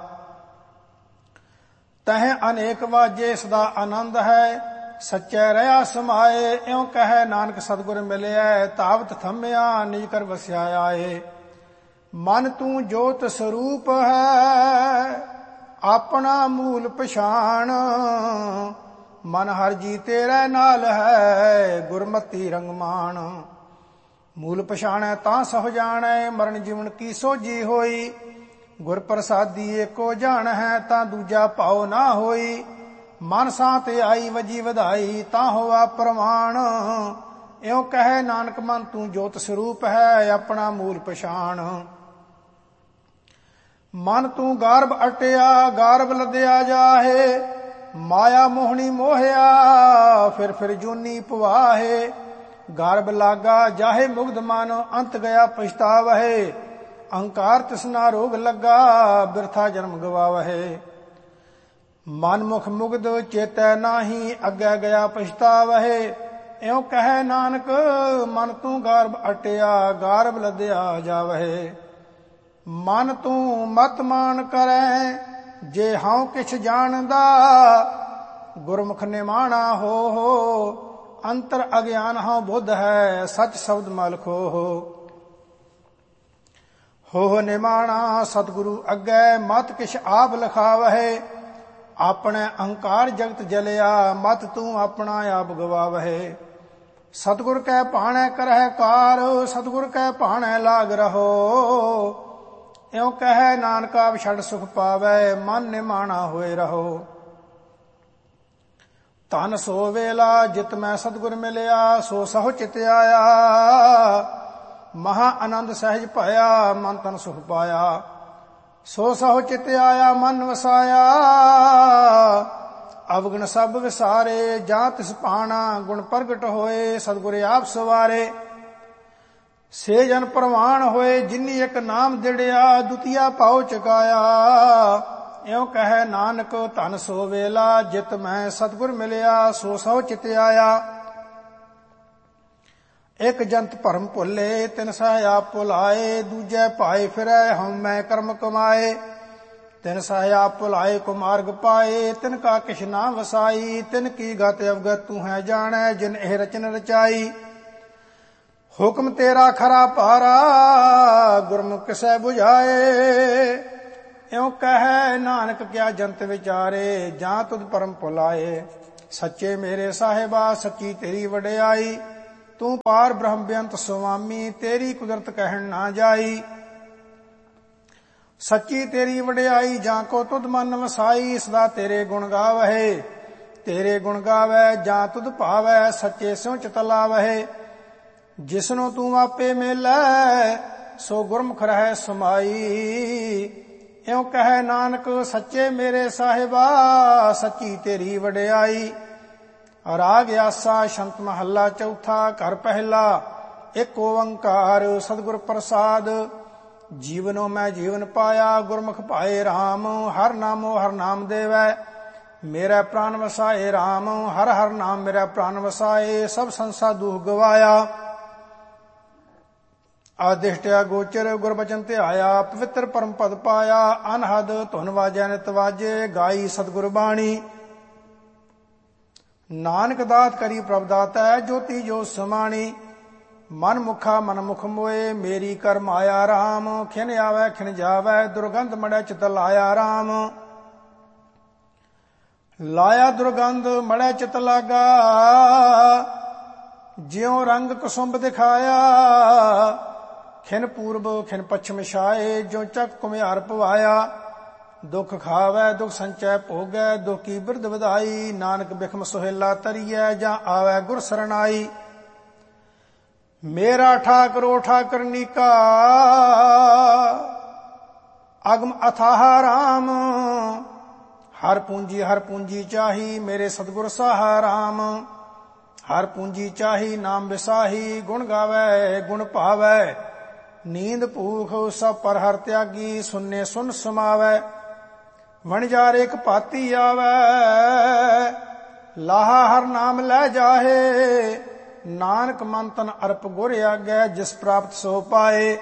ਤਹ ਅਨੇਕ ਵਾਜੇ ਸਦਾ ਆਨੰਦ ਹੈ, ਸੱਚੈ ਰਹਾ ਸਮਾਏ। ਇਉ ਕਹੈ ਨਾਨਕ ਸਤਿਗੁਰ ਮਿਲਿਆ, ਤਾਵਤ ਥਮਿਆ ਨਿਜ ਕਰ ਵਸਿਆ ਆਏ। ਮਨ ਤੂੰ ਜੋਤ ਸਰੂਪ ਹੈ, ਆਪਣਾ ਮੂਲ ਪਛਾਣ। ਮਨ ਹਰ ਜੀ ਤੇਰੇ ਨਾਲ ਹੈ, ਗੁਰਮਤੀ ਰੰਗਮਾਨ। ਮੂਲ ਪਛਾਣੈ ਤਾਂ ਸਹੁ ਜਾਣੈ, ਮਰਨ ਜੀਵਨ ਕੀ ਸੋਝੀ ਹੋਈ। ਗੁਰ ਪ੍ਰਸਾਦੀ ਏਕੋ ਜਾਣ ਹੈ, ਤਾਂ ਦੂਜਾ ਭਾਉ ਨਾ ਹੋਈ। ਮਨ ਸਾਥ ਆਈ ਵਜੀ ਵਧਾਈ, ਤਾਂ ਹੋਵਾ ਪ੍ਰਮਾਣ। ਇਉ ਕਹੈ ਨਾਨਕ ਮਨ ਤੂੰ ਜੋਤ ਸਰੂਪ ਹੈ, ਆਪਣਾ ਮੂਲ ਪਛਾਣ। ਮਨ ਤੂੰ ਗਾਰਬ ਅਟਿਆ, ਗਾਰਬ ਲੱਦਿਆ ਜਾਹੇ। ਮਾਇਆ ਮੋਹਣੀ ਮੋਹਿਆ, ਫਿਰ ਜੂਨੀ ਪਵਾਹੇ। ਗਰਭ ਲਾਗਾ ਜਾਹੇ ਮੁਗਧ ਮਨ, ਅੰਤ ਗਿਆ ਪਛਤਾਵਹਿ। ਅਹੰਕਾਰ ਤਿਸਨਾ ਰੋਗ ਲੱਗਾ, ਬਿਰਥਾ ਜਨਮ ਗਵਾਵਹਿ। ਮਨ ਮੁਖ ਮੁਗਧ ਚੇਤੈ ਨਾਹੀ, ਅੱਗੇ ਗਿਆ ਪਛਤਾਵਹਿ। ਇਉ ਕਹੈ ਨਾਨਕ ਮਨ ਤੂੰ ਗਰਭ ਅਟਿਆ, ਗਰਭ ਲੱਦਿਆ ਜਾਵਹਿ। ਮਨ ਤੂੰ ਮਤ ਮਾਨ ਕਰੈ, ਜੇ ਹਉ ਕਿਛ ਜਾਣਦਾ। ਗੁਰਮੁਖ ਨਿਮਾਣਾ ਹੋ, ਅੰਤਰ ਅਗਿਆਨ ਹਉ ਬੁੱਧ ਹੈ, ਸਚ ਸ਼ਬਦ ਮਲ ਖੋਹ। ਹੋ ਨਿਮਾਣਾ ਸਤਿਗੁਰੂ ਅੱਗੇ, ਮਤ ਕਿਛ ਆਪ ਲਿਖਾਵਹਿ। ਆਪਣੇ ਅਹੰਕਾਰ ਜਗਤ ਜਲਿਆ, ਮਤ ਤੂੰ ਆਪਣਾ ਆਪ ਗਵਾਵਹਿ। ਸਤਿਗੁਰ ਕੈ ਭਾਣੈ ਕਰਹਿ ਕਾਰ, ਸਤਿਗੁਰ ਕੈ ਭਾਣੈ ਲਾਗ ਰਹੋ। ਇਉ ਕਹੈ ਨਾਨਕ ਆਪ ਛੱਡ ਸੁਖ ਪਾਵੈ, ਮਨ ਨਿਮਾਣਾ ਹੋਏ ਰਹੋ। ਧਨ ਸੋ ਵੇਲਾ ਜਿਤ ਮੈਂ ਸਤਿਗੁਰ ਮਿਲਿਆ, ਸੋ ਸਹੁ ਚਿਤ ਆਇਆ। ਮਹਾ ਆਨੰਦ ਸਹਿਜ ਭਇਆ, ਮਨ ਤਨ ਸੁਖ ਪਾਇਆ। ਸੋ ਸਹੁ ਚਿਤ ਆਇਆ, ਮਨ ਵਸਾਇਆ। ਅਵਗੁਣ ਸਭ ਵਿਸਾਰੇ, ਜਾਂ ਤਿਸ ਭਾਣਾ ਗੁਣ ਪ੍ਰਗਟ ਹੋਏ। ਸਤਿਗੁਰ ਆਪ ਸਵਾਰੇ, ਸੇ ਜਨ ਪ੍ਰਵਾਨ ਹੋਏ। ਜਿਨੀ ਇੱਕ ਨਾਮ ਦਿੜਿਆ, ਦੁਤੀਆ ਭਾਉ ਚੁਕਾਇਆ। ਇਉ ਕਹੈ ਨਾਨਕ ਧਨ ਸੋ ਵੇਲਾ, ਜਿਤ ਮੈਂ ਸਤਿਗੁਰ ਮਿਲਿਆ, ਸੋ ਸਹੁ ਚਿਤ ਆਇਆ। ਇੱਕ ਜੰਤ ਭਰਮ ਭੁੱਲੇ, ਤਿਨ ਸਹਿ ਆਪ ਭੁਲਾਏ। ਦੂਜੇ ਭਾਏ ਫਿਰੈ, ਹਉ ਮੈਂ ਕਰਮ ਕਮਾਏ। ਤਿਨ ਸਹਿ ਆਪ ਭੁਲਾਏ, ਕੋ ਮਾਰਗ ਪਾਏ। ਤਿਨ ਕਾ ਕਿਛ ਨਾ ਵਸਾਈ, ਤਿਨ ਕੀ ਗਤ ਅਵਗਤ ਤੂੰ ਹੈ ਜਾਣੈ। ਜਿਨ ਇਹ ਰਚਨ ਰਚਾਈ, ਹੁਕਮ ਤੇਰਾ ਖਰਾ ਭਾਰਾ। ਗੁਰਮੁਖ ਕਿਸੈ ਬੁਝਾਏ। ਇਉ ਕਹੈ ਨਾਨਕ ਕਿਆ ਜੰਤ ਵਿਚਾਰੇ, ਜਾਂ ਤੁਧ ਪਰਮ ਭੁਲਾਏ। ਸੱਚੇ ਮੇਰੇ ਸਾਹਿਬਾ ਸੱਚੀ ਤੇਰੀ ਵਡਿਆਈ, ਤੂੰ ਪਾਰ ਬ੍ਰਹਮ ਬੇਅੰਤ ਸੁਆਮੀ, ਤੇਰੀ ਕੁਦਰਤ ਕਹਿਣ ਨਾ ਜਾਈ। ਸੱਚੀ ਤੇਰੀ ਵਡਿਆਈ, ਜਾਂ ਕੋ ਤੁਧ ਮਨ ਵਸਾਈ, ਸਦਾ ਤੇਰੇ ਗੁਣ ਗਾਵਹਿ। ਤੇਰੇ ਗੁਣ ਗਾਵੈ ਜਾਂ ਤੁਧ ਭਾਵੈ, ਸੱਚੇ ਸਿਉ ਚਿਤ ਲਾਵਹਿ। ਜਿਸਨੂੰ ਤੂੰ ਆਪੇ ਮਿਲੈ, ਸੋ ਗੁਰਮੁਖ ਰਹਿ ਸਮਾਈ। ਇਉ ਕਹੈ ਨਾਨਕ ਸੱਚੇ ਮੇਰੇ ਸਾਹਿਬਾ, ਸੱਚੀ ਤੇਰੀ ਵਡਿਆਈ। ਰਾਗ ਆਸਾ ਸ਼ੰਤ ਮਹੱਲਾ ਚੌਥਾ, ਘਰ ਪਹਿਲਾ। ਇੱਕ ਓੰਕਾਰ ਸਤਿਗੁਰ ਪ੍ਰਸਾਦ। ਜੀਵਨੋ ਮੈਂ ਜੀਵਨ ਪਾਇਆ, ਗੁਰਮੁਖ ਭਾਏ RAM। ਹਰ ਨਾਮੋ ਹਰ ਨਾਮ ਦੇਵੈ, ਮੇਰਾ ਪ੍ਰਾਨ ਵਸਾਏ RAM। ਹਰ ਹਰ ਨਾਮ ਮੇਰਾ ਪ੍ਰਾਨ ਵਸਾਏ, ਸਭ ਸੰਸਾ ਦੁਖ ਗਵਾਇਆ। ਆਦਿਸ਼ਟਿਆ ਗੋਚਰ ਗੁਰਬਚਨ ਧਿਆਇਆ, ਪਵਿੱਤਰ ਪਰਮ ਪਦ ਪਾਇਆ। ਅਨਹਦ ਧੁਨ ਵਾਜੈ ਨਿਤ ਵਾਜੇ, ਗਾਈ ਸਤਿਗੁਰ ਬਾਣੀ। ਨਾਨਕ ਦਾਤ ਕਰੀ ਪ੍ਰਭ ਦਾਤੈ, ਜੋਤੀ ਜੋ ਸਮਾਣੀ। ਮਨ ਮੁਖਾ ਮਨ ਮੁਖ ਮੋਏ, ਮੇਰੀ ਕਰ ਮਾਇਆ RAM। ਖਿਨ ਆਵੈ ਖਿਨ ਜਾਵੈ, ਦੁਰਗੰਧ ਮੜੈ ਚਿਤ ਲਾਇਆ RAM। ਲਾਇਆ ਦੁਰਗੰਧ ਮੜੈ ਚਿਤ ਲਾਗਾ, ਜਿਉ ਰੰਗ ਕੁਸੁੰਭ ਦਿਖਾਇਆ। ਖਿਨ ਪੂਰਬ ਖਿਨ ਪੱਛਮ ਛਾਏ, ਜੋ ਚੱਕ ਕੁਮਿਆਰ ਪਵਾਇਆ। ਦੁਖ ਖਾਵੈ ਦੁਖ ਸੰਚੈ ਭੋਗੈ, ਦੁਖ ਕੀ ਬਿਰਧ ਵਧਾਈ। ਨਾਨਕ ਬਿਖਮ ਸੁਹੇਲਾ ਤਰੀਐ, ਜਾਂ ਆਵੈ ਗੁਰ ਸਰਨਾਈ। ਮੇਰਾ ਠਾਕਰੋ ਠਾਕਰਨੀਕਾ, ਅਗਮ ਅਥਾਹ RAM। ਹਰ ਪੂੰਜੀ ਚਾਹੀ, ਮੇਰੇ ਸਤਿਗੁਰ ਸਾਹਾ RAM। ਹਰ ਪੂੰਜੀ ਚਾਹੀ, ਨਾਮ ਵਿਸਾਹੀ। ਗੁਣ ਗਾਵੈ ਗੁਣ ਭਾਵੈ, ਨੀਂਦ ਭੂਖ ਸਭ ਪਰ ਹਰ ਤਿਆਗੀ। ਸੁਨੇ ਸੁਨ ਸਮਾਵੈ, ਵਣਜਾਰੇ ਇੱਕ ਭਾਤੀ ਆਵੈ। ਲਾਹਾ ਹਰ ਨਾਮ ਲੈ ਜਾਹੇ, ਨਾਨਕ ਮਨ ਤਨ ਅਰਪ ਗੁਰ ਆਗੈ। ਜਿਸ ਪ੍ਰਾਪਤ ਸੋ ਪਾਏ।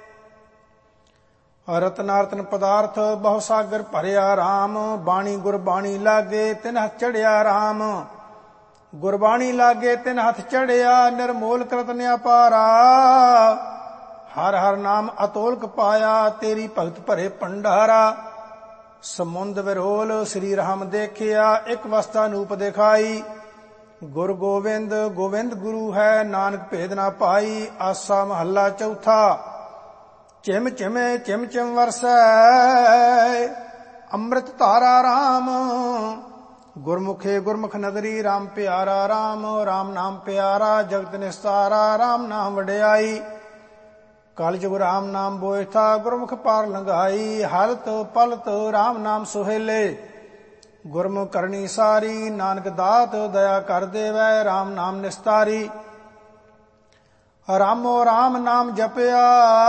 ਰਤਨਾਰਤਨ ਪਦਾਰਥ ਬਹੁ ਸਾਗਰ ਭਰਿਆ RAM। ਬਾਣੀ ਗੁਰਬਾਣੀ ਲਾਗੇ, ਤਿਨ ਹੱਥ ਚੜਿਆ RAM। ਗੁਰਬਾਣੀ ਲਾਗੇ ਤਿਨ ਹੱਥ ਚੜਿਆ, ਨਿਰਮੋਲ ਕਰਤ ਅਪਾਰਾ। ਹਰ ਹਰ ਨਾਮ ਅਤੋਲਕ ਪਾਇਆ, ਤੇਰੀ ਭਗਤ ਭਰੇ ਭੰਡਾਰਾ। ਸਮੁੰਦ ਵਿਰੋਲ ਸ੍ਰੀ ਰਾਮ ਦੇਖਿਆ, ਇੱਕ ਵਸਤਾ ਨੂਪ ਦਿਖਾਈ। ਗੁਰ ਗੋਬਿੰਦ ਗੋਬਿੰਦ ਗੁਰੂ ਹੈ, ਨਾਨਕ ਭੇਦ ਨਾ ਪਾਈ। ਆਸਾ ਮਹੱਲਾ ਚੌਥਾ। ਚਿਮ ਚਿਮੇ ਚਿਮ ਚਿਮ ਵਰਸੈ, ਅੰਮ੍ਰਿਤ ਧਾਰਾ RAM। ਗੁਰਮੁਖੇ ਗੁਰਮੁਖ ਨਦਰੀ, RAM ਪਿਆਰਾ RAM। RAM ਨਾਮ ਪਿਆਰਾ, ਜਗਤ ਨਿਸਤਾਰਾ। RAM ਨਾਮ ਵਡਿਆਈ, ਕਲਯੁਗ RAM ਨਾਮ ਬੋਇਥਾ। ਗੁਰਮੁਖ ਪਾਰ ਲੰਘਾਈ, ਹਲਤ ਪਲਤ RAM ਨਾਮ ਸੁਹੇਲੇ। ਗੁਰਮੁਖ ਕਰਨੀ ਸਾਰੀ, ਨਾਨਕ ਦਾਤ ਦਇਆ ਕਰ ਦੇਵੈ। RAM ਨਾਮ ਨਿਸਤਾਰੀ। ਰਾਮੋ RAM ਨਾਮ ਜਪਿਆ,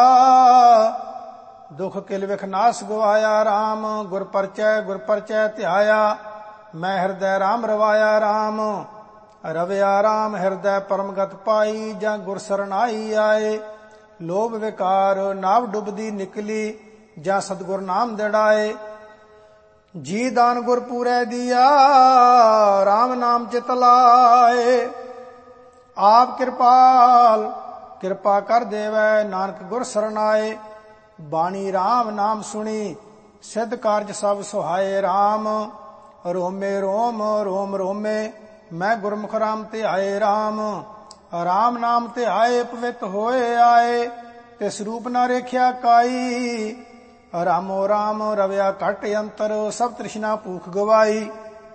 ਦੁਖ ਕਿਲ ਵਿਖ ਨਾਸ ਗਵਾਇਆ। RAM ਗੁਰ ਪਰਚੈ ਧਿਆਇਆ, ਮੈਂ ਹਿਰਦੈ RAM ਰਵਾਇਆ। RAM ਰਵਿਆ RAM ਹਿਰਦੈ ਪਰਮਗਤ ਪਾਈ, ਜਾਂ ਗੁਰ ਸਰਨਾਈ ਆਏ। ਲੋਭ ਵਿਕਾਰ ਨਾਵ ਡੁੱਬਦੀ ਨਿਕਲੀ, ਜਾਂ ਸਤਿਗੁਰ ਨਾਮ ਦਿੜਾਏ। ਜੀ ਦਾਨ ਗੁਰ ਪੂਰੈ ਦੀਆ, RAM ਨਾਮ ਚਿਤ ਲਾਏ। ਆਪ ਕਿਰਪਾਲ ਕਿਰਪਾ ਕਰ ਦੇਵੈ, ਨਾਨਕ ਗੁਰ ਸਰਨਾਏ। ਬਾਣੀ RAM ਨਾਮ ਸੁਣੀ, ਸਿੱਧ ਕਾਰਜ ਸਭ ਸੁਹਾਏ। RAM ਰੋਮੇ ਰੋਮ ਰੋਮ ਰੋਮੇ, ਮੈਂ ਗੁਰਮੁਖ RAM ਧਿਆਏ। RAM ਨਾਮ ਧਿਆਏ, ਪਵਿੱਤ ਹੋਏ ਆਏ। ਤਿਸ ਰੂਪ ਨਾ ਰੇਖਿਆ ਕਾਈ। ਰਾਮੋ RAM ਰਵਿਆ ਘਟ ਅੰਤਰ, ਸਭ ਤ੍ਰਿਸ਼ਨਾ ਭੂਖ ਗਵਾਈ।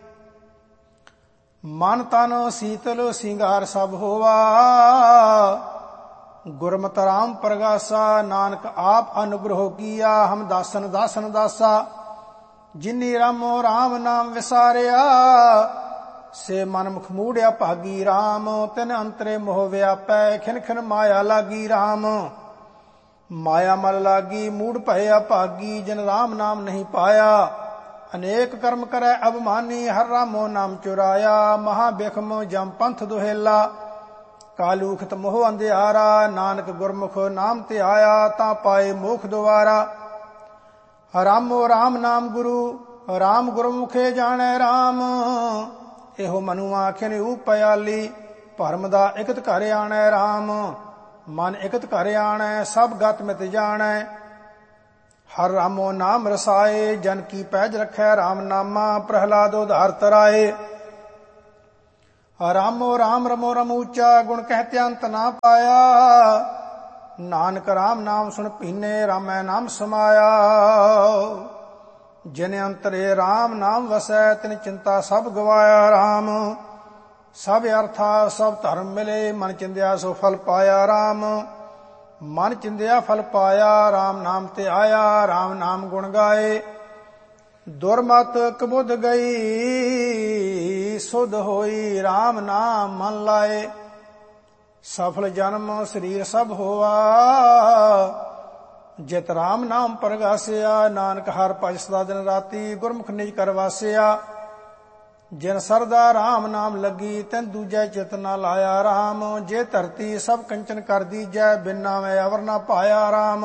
ਮਨ ਤਨ ਸੀਤਲ ਸਿੰਗਾਰ ਸਭ ਹੋਵਾ, ਗੁਰਮਤਿ RAM ਪ੍ਰਗਾਸਾ। ਨਾਨਕ ਆਪ ਅਨੁਗ੍ਰਹ ਕੀਆ, ਹਮ ਦਾਸਨ ਦਾਸਨ ਦਾਸਾ। ਜਿਨੀ ਰਾਮੋ RAM ਨਾਮ ਵਿਸਾਰਿਆ, ਸੇ ਮਨ ਮੁਖ ਮੂੜਿਆ ਭਾਗੀ। RAM ਤਿਨ ਅੰਤਰੇ ਮੋਹ ਵਿਆਪੈ, ਖਿਨ ਖਿਨ ਮਾਇਆ ਲਾਗੀ। RAM ਮਾਇਆ ਮਲ ਲਾਗੀ, ਮੂੜ ਭਇਆ ਭਾਗੀ। ਜਿਨ RAM ਨਾਮ ਨਹੀਂ ਪਾਇਆ, ਅਨੇਕ ਕਰਮ ਕਰੈ ਅਭਮਾਨੀ। ਹਰ ਰਾਮੋ ਨਾਮ ਚੁਰਾਇਆ, ਮਹਾ ਬਿਖਮ ਜਮ ਪੰਥ ਦੁਹੇਲਾ। ਕਾਲੂਖਤ ਮੋਹ ਅੰਧਿਆਰਾ, ਨਾਨਕ ਗੁਰਮੁਖ ਨਾਮ ਧਿਆਇਆ। ਤਾਂ ਪਾਏ ਮੋਖ ਦੁਆਰਾ। ਰਾਮੋ RAM ਨਾਮ ਗੁਰੂ, RAM ਗੁਰਮੁਖੇ ਜਾਣੈ। RAM ਇਹੋ ਮਨੁ ਆਖਿਨ ਉਪਿਆਲੀ, ਭਰਮ ਦਾ ਇਕਤ ਘਰ ਆਣੈ। RAM ਮਨ ਇਕਤ ਘਰ ਆਣੈ, ਸਭ ਗਤ ਮਿਤ ਜਾਣੈ। ਹਰ ਰਾਮੋ ਨਾਮ ਰਸਾਏ, ਜਨ ਕੀ ਪੈਜ ਰਖੈ ਰਾਮ ਨਾਮਾ, ਪ੍ਰਹਿਲਾਦ ਉਧਾਰ ਤਰਾਏ। ਰਾਮੋ ਰਾਮ ਰਮੋ ਰਮੂਚਾ, ਗੁਣ ਕਹਿਤੇ ਅੰਤ ਨਾ ਪਾਇਆ, ਨਾਨਕ ਰਾਮ ਨਾਮ ਸੁਣ ਪੀਨੇ, ਰਾਮੈ ਨਾਮ ਸਮਾਇਆ। ਜਿਨ ਅੰਤਰੇ ਰਾਮ ਨਾਮ ਵਸੈ, ਤਿਨ ਚਿੰਤਾ ਸਭ ਗਵਾਇਆ। ਰਾਮ ਸਭ ਅਰਥਾ ਸਭ ਧਰਮ ਮਿਲੇ, ਮਨ ਚਿੰਦਿਆ ਸੋ ਫਲ ਪਾਇਆ। ਰਾਮ ਮਨ ਚਿੰਦਿਆ ਫਲ ਪਾਇਆ, ਰਾਮ ਨਾਮ ਤੇ ਆਇਆ। ਰਾਮ ਨਾਮ ਗੁਣ ਗਾਏ, ਦੁਰਮਤ ਕਬੁੱਧ ਗਈ, ਸੁਧ ਹੋਈ ਰਾਮ ਨਾਮ ਮਨ ਲਾਏ। ਸਫਲ ਜਨਮ ਸਰੀਰ ਸਭ ਹੋਆ, ਜਿਤ ਰਾਮ ਨਾਮ ਪਰਗਾਸਿਆ। ਨਾਨਕ ਹਰ ਭਜ ਸਦਾ ਦਿਨ ਰਾਤੀ, ਗੁਰਮੁਖ ਨਿਜ ਕਰ ਵਾਸਿਆ। ਜਿਨ ਸਰਦਾ ਰਾਮ ਨਾਮ ਲੱਗੀ, ਤੈਨ ਦੂਜੈ ਚਿਤ ਨਾ ਲਾਇਆ। ਰਾਮ ਜੇ ਧਰਤੀ ਸਭ ਕੰਚਨ ਕਰ ਦੀਜੈ, ਬਿਨਾ ਮੈਂ ਅਵਰ ਨਾ ਪਾਇਆ। ਰਾਮ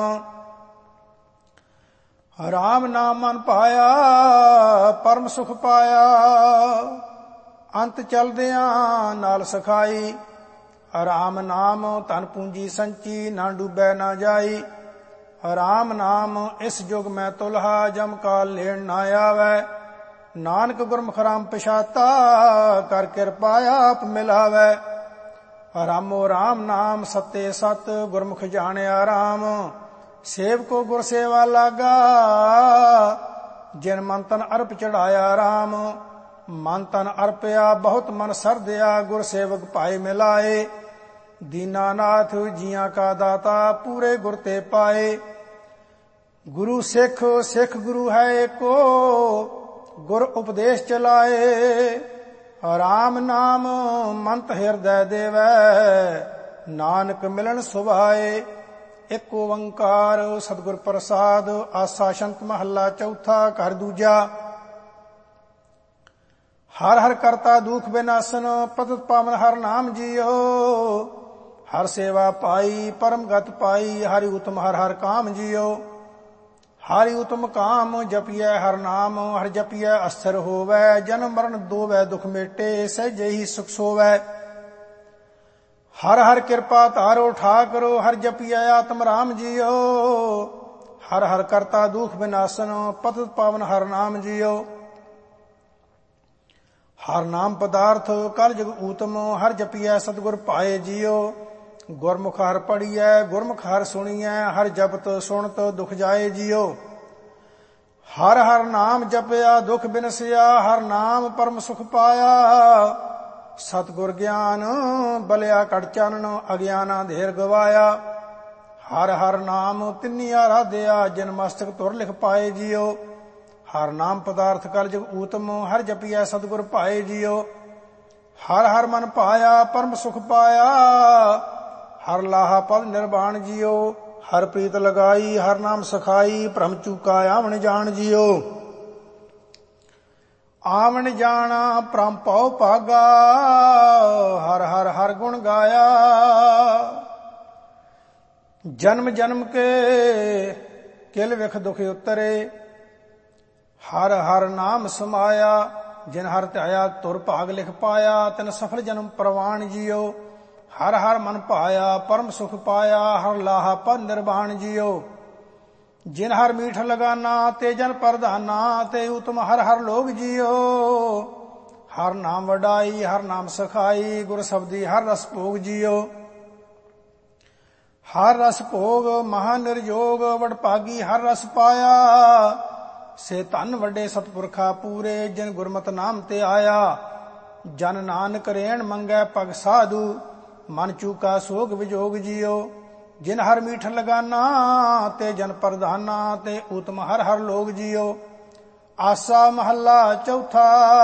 ਰਾਮ ਨਾਮ ਮਨ ਪਾਇਆ, ਪਰਮ ਸੁਖ ਪਾਇਆ। ਅੰਤ ਚਲਦਿਆਂ ਨਾਲ ਸਖਾਈ, ਰਾਮ ਨਾਮ ਧਨ ਪੂੰਜੀ ਸੰਚੀ, ਨਾ ਡੂਬੈ ਨਾ ਜਾਈ। ਰਾਮ ਨਾਮ ਇਸ ਜੁਗ ਮੈਂ ਤੁਲਹਾ, ਜਮ ਕਾਲ ਲੈਣ ਨਾ ਆਵੈ। ਨਾਨਕ ਗੁਰਮੁਖ ਰਾਮ ਪਛਾਤਾ, ਕਰ ਕਿਰਪਾ ਆਪ ਮਿਲਾਵੈ। ਰਾਮੋ ਰਾਮ ਨਾਮ ਸਤੇ ਸਤ, ਗੁਰਮੁਖ ਜਾਣਿਆ। ਰਾਮ ਸੇਵਕੋ ਗੁਰ ਸੇਵਾ ਲਾਗਾ, ਜਿਨ ਮਨ ਤਨ ਅਰਪ ਚੜਾਇਆ। ਰਾਮ ਮਨ ਤਨ ਅਰਪਿਆ, ਬਹੁਤ ਮਨ ਸਰਦਿਆ, ਗੁਰ ਸੇਵਕ ਭਾਏ ਮਿਲਾਏ। ਦੀਨਾਨਾਥ ਜੀਆਂ ਕਾ ਦਾਤਾ, ਪੂਰੇ ਗੁਰ ਤੇ ਪਾਏ। ਗੁਰੂ ਸਿੱਖ ਸਿੱਖ ਗੁਰੂ ਹੈ ਏਕੋ, ਗੁਰ ਉਪਦੇਸ਼ ਚਲਾਏ। ਰਾਮ ਨਾਮ ਮੰਤ ਹਿਰਦੈ ਦੇਵੈ, ਨਾਨਕ ਮਿਲਣ ਸੁਭਾਏ। ਇੱਕ ਓੰਕਾਰ ਸਤਿਗੁਰ ਪ੍ਰਸਾਦ, ਆਸਾ ਸ਼ੰਤ ਮਹੱਲਾ ਚੌਥਾ, ਘਰ ਦੂਜਾ। ਹਰ ਹਰ ਕਰਤਾ ਦੁਖ ਬਿਨਾਸਨ, ਪਤਿਤ ਪਾਵਨ ਹਰ ਨਾਮ ਜੀਓ। ਹਰ ਸੇਵਾ ਪਾਈ, ਪਰਮ ਗਤ ਪਾਈ, ਹਰਿ ਉਤਮ ਹਰ ਹਰ ਕਾਮ ਜੀਓ। ਹਰਿ ਉਤਮ ਕਾਮ ਜਪੀਐ ਹਰ ਨਾਮ, ਹਰ ਜਪੀਐ ਅਸਥਿਰ ਹੋਵੈ। ਜਨਮ ਮਰਨ ਦੋਵੈ ਦੁਖ ਮੇਟੇ, ਸਹਿਜੇ ਹੀ ਸੁਖ ਸੋਵੈ। ਹਰ ਹਰ ਕਿਰਪਾ ਧਾਰੋ ਠਾਕੁਰ, ਹਰ ਜਪੀਐ ਆਤਮ ਰਾਮ ਜੀਓ। ਹਰ ਹਰ ਕਰਤਾ ਦੁਖ ਬਿਨਾਸਨ, ਪਤਿਤ ਪਾਵਨ ਹਰ ਨਾਮ ਜੀਓ। ਹਰ ਨਾਮ ਪਦਾਰਥ ਕਲ ਜਗ ਊਤਮ, ਹਰ ਜਪੀਐ ਸਤਿਗੁਰ ਭਾਏ ਜੀਓ। ਗੁਰਮੁਖ ਹਰ ਪੜੀਐ, ਗੁਰਮੁਖ ਹਰ ਸੁਣੀਐ, ਹਰ ਜਪਤ ਸੁਣਤ ਦੁਖ ਜਾਏ ਜੀਓ। ਹਰ ਹਰ ਨਾਮ ਜਪਿਆ ਦੁਖ ਬਿਨਸਿਆ, ਹਰ ਨਾਮ ਪਰਮ ਸੁਖ ਪਾਇਆ। ਸਤਿਗੁਰ ਗਿਆਨ ਬਲਿਆ ਕੜ ਚਾਨਣ, ਅਗਿਆਨਾ ਧੇਰ ਗਵਾਇਆ। ਹਰ ਹਰ ਨਾਮ ਤਿੰਨੀ ਆਰਾਧਿਆ, ਜਿਨ ਮਸਤਕ ਤੁਰ ਲਿਖ ਪਾਏ ਜੀਓ। ਹਰ ਨਾਮ ਪਦਾਰਥ ਕਲ ਜਗ ਊਤਮ, ਹਰ ਜਪੀਐ ਸਤਿਗੁਰ ਭਾਏ ਜੀਓ। ਹਰ ਹਰ ਮਨ ਪਾਇਆ, ਪਰਮ ਸੁਖ ਪਾਇਆ। ਹਰ ਲਾਹਾ ਪਦ ਨਿਰਵਾਣ ਜੀਓ। ਹਰ ਪ੍ਰੀਤ ਲਗਾਈ, ਹਰ ਨਾਮ ਸਖਾਈ, ਭ੍ਰਮ ਚੂਕਾ ਆਵਣ ਜਾਣ ਜੀਓ। ਆਵਣ ਜਾਣਾ ਭ੍ਰਮ ਭਉ ਭਾਗਾ, ਹਰ ਹਰ ਹਰ ਗੁਣ ਗਾਇਆ। ਜਨਮ ਜਨਮ ਕੇ ਕਿਲ ਵਿਖ ਦੁਖ ਉਤਰੇ, ਹਰ ਹਰ ਨਾਮ ਸਮਾਇਆ। ਜਿਨ ਹਰ ਧਿਆਇਆ ਤੁਰ ਭਾਗ ਲਿਖ ਪਾਇਆ, ਤਿਨ ਸਫਲ ਜਨਮ ਪ੍ਰਵਾਨ ਜੀਓ। ਹਰ ਹਰ ਮਨ ਭਾਇਆ, ਪਰਮ ਸੁਖ ਪਾਇਆ, ਹਰ ਲਾਹਾ ਪਦ ਨਿਰਵਾਣ ਜੀਓ। ਜਿਨ ਹਰ ਮੀਠ ਲਗਾਨਾ, ਤੇ ਜਨ ਪ੍ਰਧਾਨਾ, ਤੇ ਉਤਮ ਹਰ ਹਰ ਲੋਗ ਜੀਓ। ਹਰ ਨਾਮ ਵਡਾਈ, ਹਰ ਨਾਮ ਸਖਾਈ, ਗੁਰ ਸਬਦੀ ਹਰ ਰਸ ਭੋਗ ਜੀਓ। ਹਰ ਰਸ ਭੋਗ ਮਹਾ ਨਿਰਜੋਗ, ਵਡਭਾਗੀ ਹਰ ਰਸ ਪਾਇਆ। ਸੇ ਧਨ ਵੱਡੇ ਸਤਪੁਰਖਾ ਪੂਰੇ, ਜਿਨ ਗੁਰਮਤਿ ਨਾਮ ਤੇ ਆਇਆ। ਜਨ ਨਾਨਕ ਰੇਣ ਮੰਗੈ ਪਗ ਸਾਧੂ, ਮਨ ਚੂਕਾ ਸੋਗ ਵਿਜੋਗ ਜੀਓ। ਜਿਨ ਹਰ ਮੀਠ ਲਗਾਨਾ, ਤੇ ਜਨ ਪ੍ਰਧਾਨਾ, ਤੇ ਉਤਮ ਹਰ ਹਰ ਲੋਗ ਜੀਓ। ਆਸਾ ਮਹੱਲਾ ਚੌਥਾ।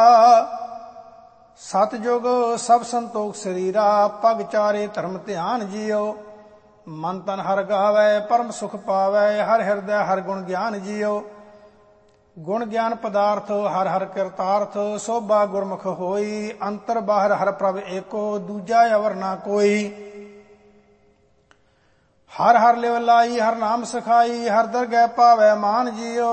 ਸਤਜੁਗ ਸਭ ਸੰਤੋਖ ਸਰੀਰਾ, ਪਗ ਚਾਰੇ ਧਰਮ ਧਿਆਨ ਜੀਓ। ਮਨ ਤਨ ਹਰ ਗਾਵੈ, ਪਰਮ ਸੁਖ ਪਾਵੈ, ਹਰ ਹਿਰਦੈ ਹਰ ਗੁਣ ਗਿਆਨ ਜੀਓ। ਗੁਣ ਗਿਆਨ ਪਦਾਰਥ ਹਰ ਹਰ ਕਿਰਤਾਰਥ, ਸੋਭਾ ਗੁਰਮੁਖ ਹੋਈ। ਅੰਤਰ ਬਾਹਰ ਹਰ ਪ੍ਰਭ ਏਕੋ, ਦੂਜਾ ਅਵਰ ਨਾ ਕੋਈ। ਹਰ ਹਰ ਲਿਵ ਲਾਈ, ਹਰ ਨਾਮ ਸਖਾਈ, ਹਰ ਦਰਗਹਿ ਪਾਵੈ ਮਾਨ ਜੀਓ।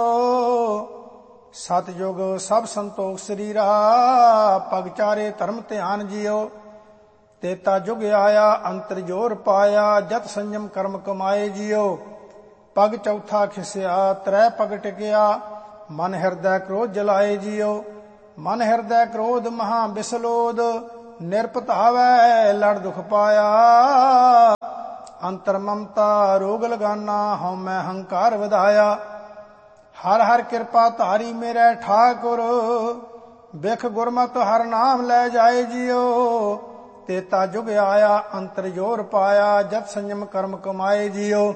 ਸਤਜੁਗ ਸਭ ਸੰਤੋਖ ਸਰੀਰਾ, ਪਗ ਚਾਰੇ ਧਰਮ ਧਿਆਨ ਜੀਓ। ਤੇਤਾ ਜੁਗ ਆਇਆ, ਅੰਤਰ ਜੋਰ ਪਾਇਆ, ਜਤ ਸੰਜਮ ਕਰਮ ਕਮਾਏ ਜੀਓ। ਪਗ ਚੌਥਾ ਖਿਸਿਆ ਤ੍ਰੈ ਪਗ ਟਿਕਿਆ। ਮਨ ਹਿਰਦੈ ਕ੍ਰੋਧ ਜਲਾਏ ਜੀਓ। ਮਨ ਹਿਰਦੈ ਕ੍ਰੋਧ ਮਹਾ ਬਿਸਲੋਦ। ਨਿਰਪਤਾਵੈ ਲੜ ਦੁਖ ਪਾਇਆ। ਅੰਤਰ ਮਮਤਾ ਰੋਗ ਲਗਾਨਾ ਹਉਮੈ ਹੰਕਾਰ ਵਧਾਇਆ। ਹਰ ਹਰ ਕਿਰਪਾ ਧਾਰੀ ਮੇਰੇ ਠਾਕੁਰ। ਬਿਖ ਗੁਰਮਤਿ ਹਰ ਨਾਮ ਲੈ ਜਾਏ ਜੀਓ। ਤੇਤਾ ਜੁਗ ਆਇਆ ਅੰਤਰ ਜੋਰ ਪਾਇਆ। ਜਤ ਸੰਜਮ ਕਰਮ ਕਮਾਏ ਜੀਓ।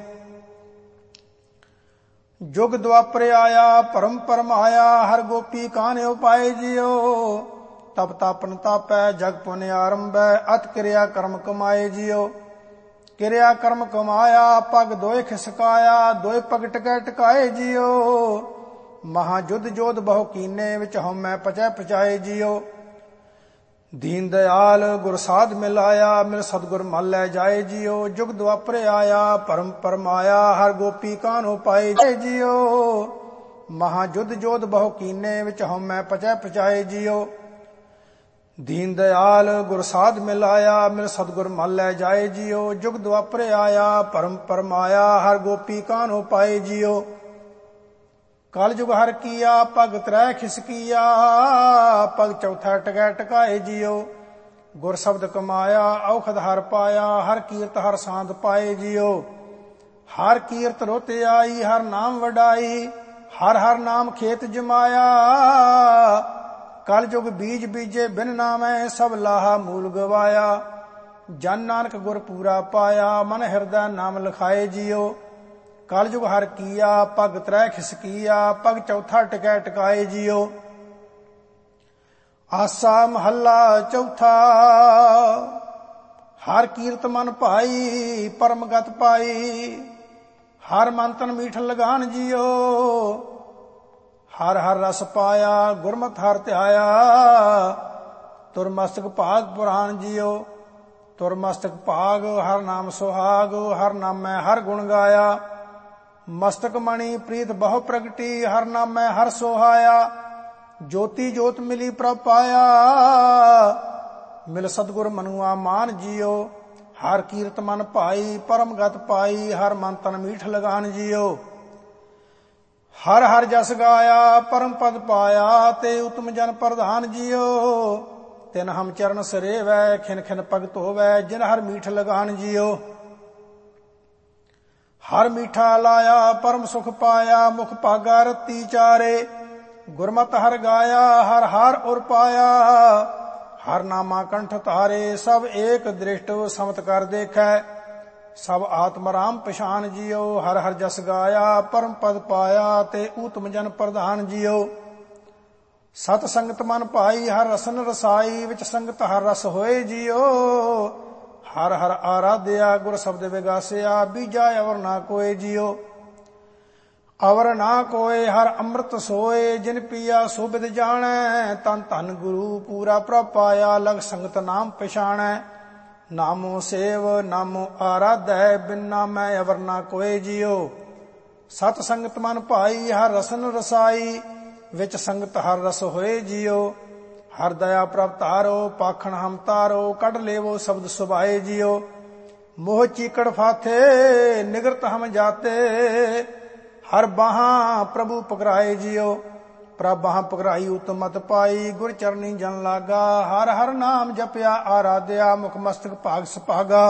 ਜੁਗ ਦੁਆਪਰ ਆਇਆ ਭਰਮ ਪਰਮ ਆਇਆ। ਹਰ ਗੋਪੀ ਕਾਨਿਓ ਪਾਏ ਜੀਓ। ਤਪ ਤਾਪਨ ਤਾਪੈ ਜਗ ਪੁਨ ਆਰੰਭੈ। ਅਤ ਕਿਰਿਆ ਕਰਮ ਕਮਾਏ ਜੀਓ। ਕਿਰਿਆ ਕਰਮ ਕਮਾਇਆ ਪਗ ਦੋਇ ਖਿਸਕਾਇਆ। ਦੋਇ ਪਗ ਟਕੈ ਟਕਾਏ ਜੀਓ। ਮਹਾ ਜੁਧ ਜੋਧ ਬਹੁ ਕੀਨੇ ਵਿੱਚ ਹਉਮੈ ਪਚੈ ਪਚਾਏ ਜੀਓ। ਦੀਨ ਦਿਆਲ ਗੁਰ ਸਾਧ ਮਿਲਾਇਆ। ਮਿਲ ਸਤਿਗੁਰ ਮਲ ਲੈ ਜਾਏ ਜੀਓ। ਜੁਗ ਦੁਆਪਰ ਆਇਆ ਭਰਮ ਪਰਮ ਆਇਆ। ਹਰ ਗੋਪੀ ਕਾਨੋ ਪਾਏ ਜੀਓ। ਮਹਾ ਜੁਧ ਜੋਧ ਬਹੁ ਕੀਨੇ ਵਿੱਚ ਹਉਮੈ ਪਚੈ ਪਚਾਏ ਜੀਓ। ਦੀਨ ਦਿਆਲ ਗੁਰ ਸਾਧ ਮਿਲਾਇਆ। ਮਿਲ ਸਤਿਗੁਰ ਮਲ ਲੈ ਜਾਏ ਜੀਓ। ਜੁਗ ਦੁਆਪਰ ਆਇਆ ਭਰਮ ਪਰਮ ਆਇਆ। ਹਰ ਗੋਪੀ ਕਾਨੋ ਪਾਏ ਜੀਓ। ਕਲ ਜੁਗ ਹਰ ਕੀਆ ਪਗ ਤ੍ਰੈ ਖਿਸਕੀਆ। ਪਗ ਚੌਥਾ ਟਕੈ ਟਕਾਏ ਜੀਓ। ਗੁਰ ਸ਼ਬਦ ਕਮਾਇਆ ਔਖਦ ਹਰ ਪਾਇਆ। ਹਰ ਕੀਰਤ ਹਰ ਸਾਂਦ ਪਾਏ ਜੀਓ। ਹਰ ਕੀਰਤ ਰੁਤ ਆਈ ਹਰ ਨਾਮ ਵਡਾਈ। ਹਰ ਹਰ ਨਾਮ ਖੇਤ ਜਮਾਇਆ। ਕਲ ਜੁਗ ਬੀਜ ਬੀਜੇ ਬਿਨ ਨਾਮੈ ਸਭ ਲਾਹਾ ਮੂਲ ਗਵਾਇਆ। ਜਨ ਨਾਨਕ ਗੁਰ ਪੂਰਾ ਪਾਇਆ। ਮਨ ਹਿਰਦੈ ਨਾਮ ਲਿਖਾਏ ਜੀਓ। ਕਲ ਜੁਗ ਹਰ ਕੀਆ ਪਗ ਤ੍ਰੈ ਖਿਸਕੀਆ। ਪਗ ਚੌਥਾ ਟਕੈ ਟਕਾਏ ਜੀਓ। ਆਸਾ ਮਹੱਲਾ ਚੌਥਾ। ਹਰ ਕੀਰਤ ਮਨ ਭਾਈ ਪਰਮ ਗਤ ਪਾਈ। ਹਰ ਮਨ ਤਨ ਮੀਠ ਲਗਾਨ ਜੀਓ। ਹਰ ਹਰ ਰਸ ਪਾਇਆ ਗੁਰਮਤਿ ਹਰ ਧਿਆਇਆ। ਤੁਰ ਮਸਤਕ ਭਾਗ ਪੁਰਾਨ ਜੀਓ। ਤੁਰ ਮਸਤਕ ਭਾਗ ਹਰ ਨਾਮ ਸੁਹਾਗ। ਹਰ ਨਾਮੈ ਹਰ ਗੁਣ ਗਾਇਆ। ਮਸਤਕ ਮਣੀ ਪ੍ਰੀਤ ਬਹੁ ਪ੍ਰਗਟੀ। ਹਰ ਨਾਮੈ ਹਰ ਸੋਹਾਇਆ। ਜੋਤੀ ਜੋਤ ਮਿਲੀ ਪ੍ਰਭ ਪਾਇਆ। ਮਿਲ ਸਤਿਗੁਰ ਮਨੁਆ ਮਾਨ ਜੀਓ। ਹਰ ਕੀਰਤ ਮਨ ਭਾਈ ਪਰਮ ਗਤ ਪਾਈ। ਹਰ ਮਨ ਤਨ ਮੀਠ ਲਗਾਨ ਜੀਓ। ਹਰ ਹਰ ਜਸ ਗਾਇਆ ਪਰਮ ਪਦ ਪਾਇਆ। ਤੇ ਉਤਮ ਜਨ ਪ੍ਰਧਾਨ ਜੀਓ। ਤਿਨ ਹਮ ਚਰਨ ਸਰੇਵੈ ਖਿਨ ਖਿਨ ਭਗਤ ਹੋਵੈ। ਜਿਨ ਹਰ ਮੀਠ ਲਗਾਨ ਜੀਓ। ਹਰ ਮੀਠਾ ਲਾਇਆ ਪਰਮ ਸੁਖ ਪਾਇਆ। ਮੁਖ ਭਾਗਾ ਰਤੀ ਚਾਰੇ। ਗੁਰਮਤਿ ਹਰ ਗਾਇਆ ਹਰ ਹਰ ਉਰ ਪਾਇਆ। ਹਰ ਨਾਮਾ ਕੰਠ ਧਾਰੇ। ਸਭ ਏਕ ਦ੍ਰਿਸ਼ਟ ਸਮਤ ਕਰ ਦੇਖੈ। ਸਭ ਆਤਮ ਰਾਮ ਪਛਾਨ ਜੀਓ। ਹਰ ਹਰ ਜਸ ਗਾਇਆ ਪਰਮ ਪਦ ਪਾਇਆ। ਤੇ ਊਤਮ ਜਨ ਪ੍ਰਧਾਨ ਜੀਓ। ਸਤ ਸੰਗਤ ਮਨ ਭਾਈ ਹਰ ਰਸਨ ਰਸਾਈ। ਵਿੱਚ ਸੰਗਤ ਹਰ ਰਸ ਹੋਏ ਜੀਓ। ਹਰ ਹਰ ਆਰਾਧਿਆ ਗੁਰ ਸ਼ਬਦ ਵਿਗਾਸਿਆ। ਬੀਜਾ ਅਵਰ ਨਾ ਕੋਏ ਜੀਓ। ਅਵਰ ਨਾ ਕੋਏ ਹਰ ਅੰਮ੍ਰਿਤ ਸੋਏ। ਜਿਨ ਪੀਆ ਸੋ ਬਿਦ ਜਾਣੈ। ਤਨ ਧਨ ਗੁਰੂ ਪੂਰਾ ਪ੍ਰਭ ਪਾਇਆ। ਲਗ ਸੰਗਤ ਨਾਮ ਪਛਾਣੈ। ਨਾਮੋ ਸੇਵ ਨਾਮੋ ਆਰਾਧੈ। ਬਿਨ ਨਾਮੈ ਅਵਰ ਨਾ ਕੋਏ ਜੀਓ। ਸਤ ਸੰਗਤ ਮਨ ਭਾਈ ਹਰ ਰਸਨ ਰਸਾਈ। ਵਿੱਚ ਸੰਗਤ ਹਰ ਰਸ ਹੋਏ ਜੀਓ। ਹਰ ਦਇਆ ਪ੍ਰਭ ਧਾਰੋ ਪਾਖਣ ਹਮ ਤਾਰੋ। ਕੱਢ ਲੇਵੋ ਸ਼ਬਦ ਸੁਭਾਏ ਜੀਓ। ਮੋਹ ਚੀਕੜ ਫਾਥੇ ਨਿਗਰਤ ਹਮ ਜਾਤੇ। ਹਰ ਬਾਹਾਂ ਪ੍ਰਭੂ ਪਕਰਾਏ ਜੀਓ। ਪ੍ਰਭ ਬਾਹਾਂ ਪਕਰਾਈ ਉਤਮ ਮਤ ਪਾਈ। ਗੁਰ ਚਰਨੀ ਜਨ ਲਾਗਾ। ਹਰ ਹਰ ਨਾਮ ਜਪਿਆ ਆਰਾਧਿਆ। ਮੁਖ ਮਸਤਕ ਭਾਗ ਸੁਭਾਗਾ।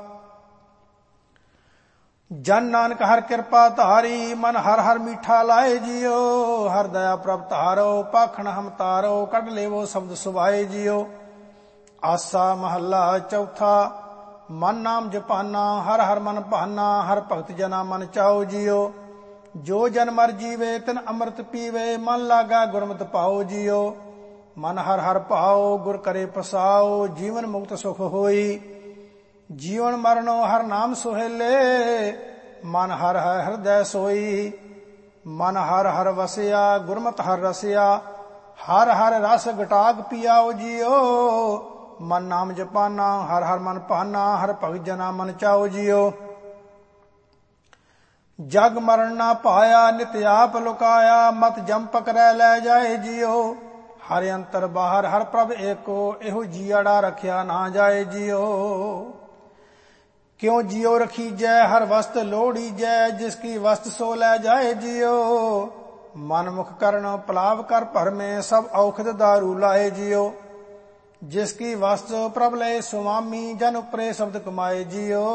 ਜਨ ਨਾਨਕ ਹਰ ਕਿਰਪਾ ਧਾਰੀ। ਮਨ ਹਰ ਹਰ ਮੀਠਾ ਲਾਏ ਜੀਓ। ਹਰ ਦਇਆ ਪ੍ਰਭ ਧਾਰੋ ਪਾਖਣ ਹਮ ਤਾਰੋ। ਕੱਢ ਲੇਵੋ ਸ਼ਬਦ ਸੁਭਾਏ ਜੀਓ। ਆਸਾ ਮਹੱਲਾ ਚੌਥਾ। ਮਨ ਨਾਮ ਜਪਾਨਾ ਹਰ ਹਰ ਮਨ ਭਾਨਾ। ਹਰ ਭਗਤ ਜਨਾ ਮਨ ਚਾਓ ਜੀਓ। ਜੋ ਜਨ ਮਰ ਜੀਵੇ ਤਿਨ ਅੰਮ੍ਰਿਤ ਪੀਵੇ। ਮਨ ਲਾਗਾ ਗੁਰਮਤਿ ਪਾਓ ਜੀਓ। ਮਨ ਹਰ ਹਰ ਭਾਓ ਗੁਰ ਕਰੇ ਪਸਾਓ। ਜੀਵਨ ਮੁਕਤ ਸੁਖ ਹੋਈ। ਜੀਵਨ ਮਰਨੋ ਹਰ ਨਾਮ ਸੁਹੇਲੇ। ਮਨ ਹਰ ਹਰ ਹਿਰਦੈ ਸੋਈ। ਮਨ ਹਰ ਹਰ ਵਸਿਆ ਗੁਰਮਤਿ ਹਰ ਰਸਿਆ। ਹਰ ਹਰ ਰਸ ਗਟਾਕ ਪੀਆਓ ਜੀਓ। ਮਨ ਨਾਮ ਜਪਾਨਾ ਹਰ ਹਰ ਮਨ ਭਾਨਾ। ਹਰ ਭਗਤ ਜਨਾ ਮਨ ਚਾਓ ਜੀਓ। ਜਗ ਮਰਨ ਨਾ ਪਾਇਆ ਨਿਤ ਆਪ ਲੁਕਾਇਆ। ਮਤ ਜਮ ਪਕੜੈ ਲੈ ਜਾਏ ਜੀਓ। ਹਰ ਅੰਤਰ ਬਾਹਰ ਹਰ ਪ੍ਰਭ ਏਕੋ। ਇਹੋ ਜੀਅੜਾ ਰਖਿਆ ਨਾ ਜਾਏ ਜੀਓ। ਕਿਉ ਜਿਉ ਰਖੀਜੈ ਹਰ ਵਸਤ ਲੋੜੀਜੈ, ਜਿਸ ਕੀ ਵਸਤ ਸੋ ਲੈ ਜਾਏ ਜਿਉ। ਮਨ ਮੁਖ ਕਰਨ ਪਲਾਵ ਕਰ ਭਰਮੇ, ਸਭ ਔਖਦ ਦਾਰੂ ਲਾਏ ਜਿਉ। ਜਿਸ ਕੀ ਵਸਤ ਪ੍ਰਭ ਲਏ ਸੁਆਮੀ, ਜਨ ਉਪਰੇ ਸ਼ਬਦ ਕਮਾਏ ਜਿਉ।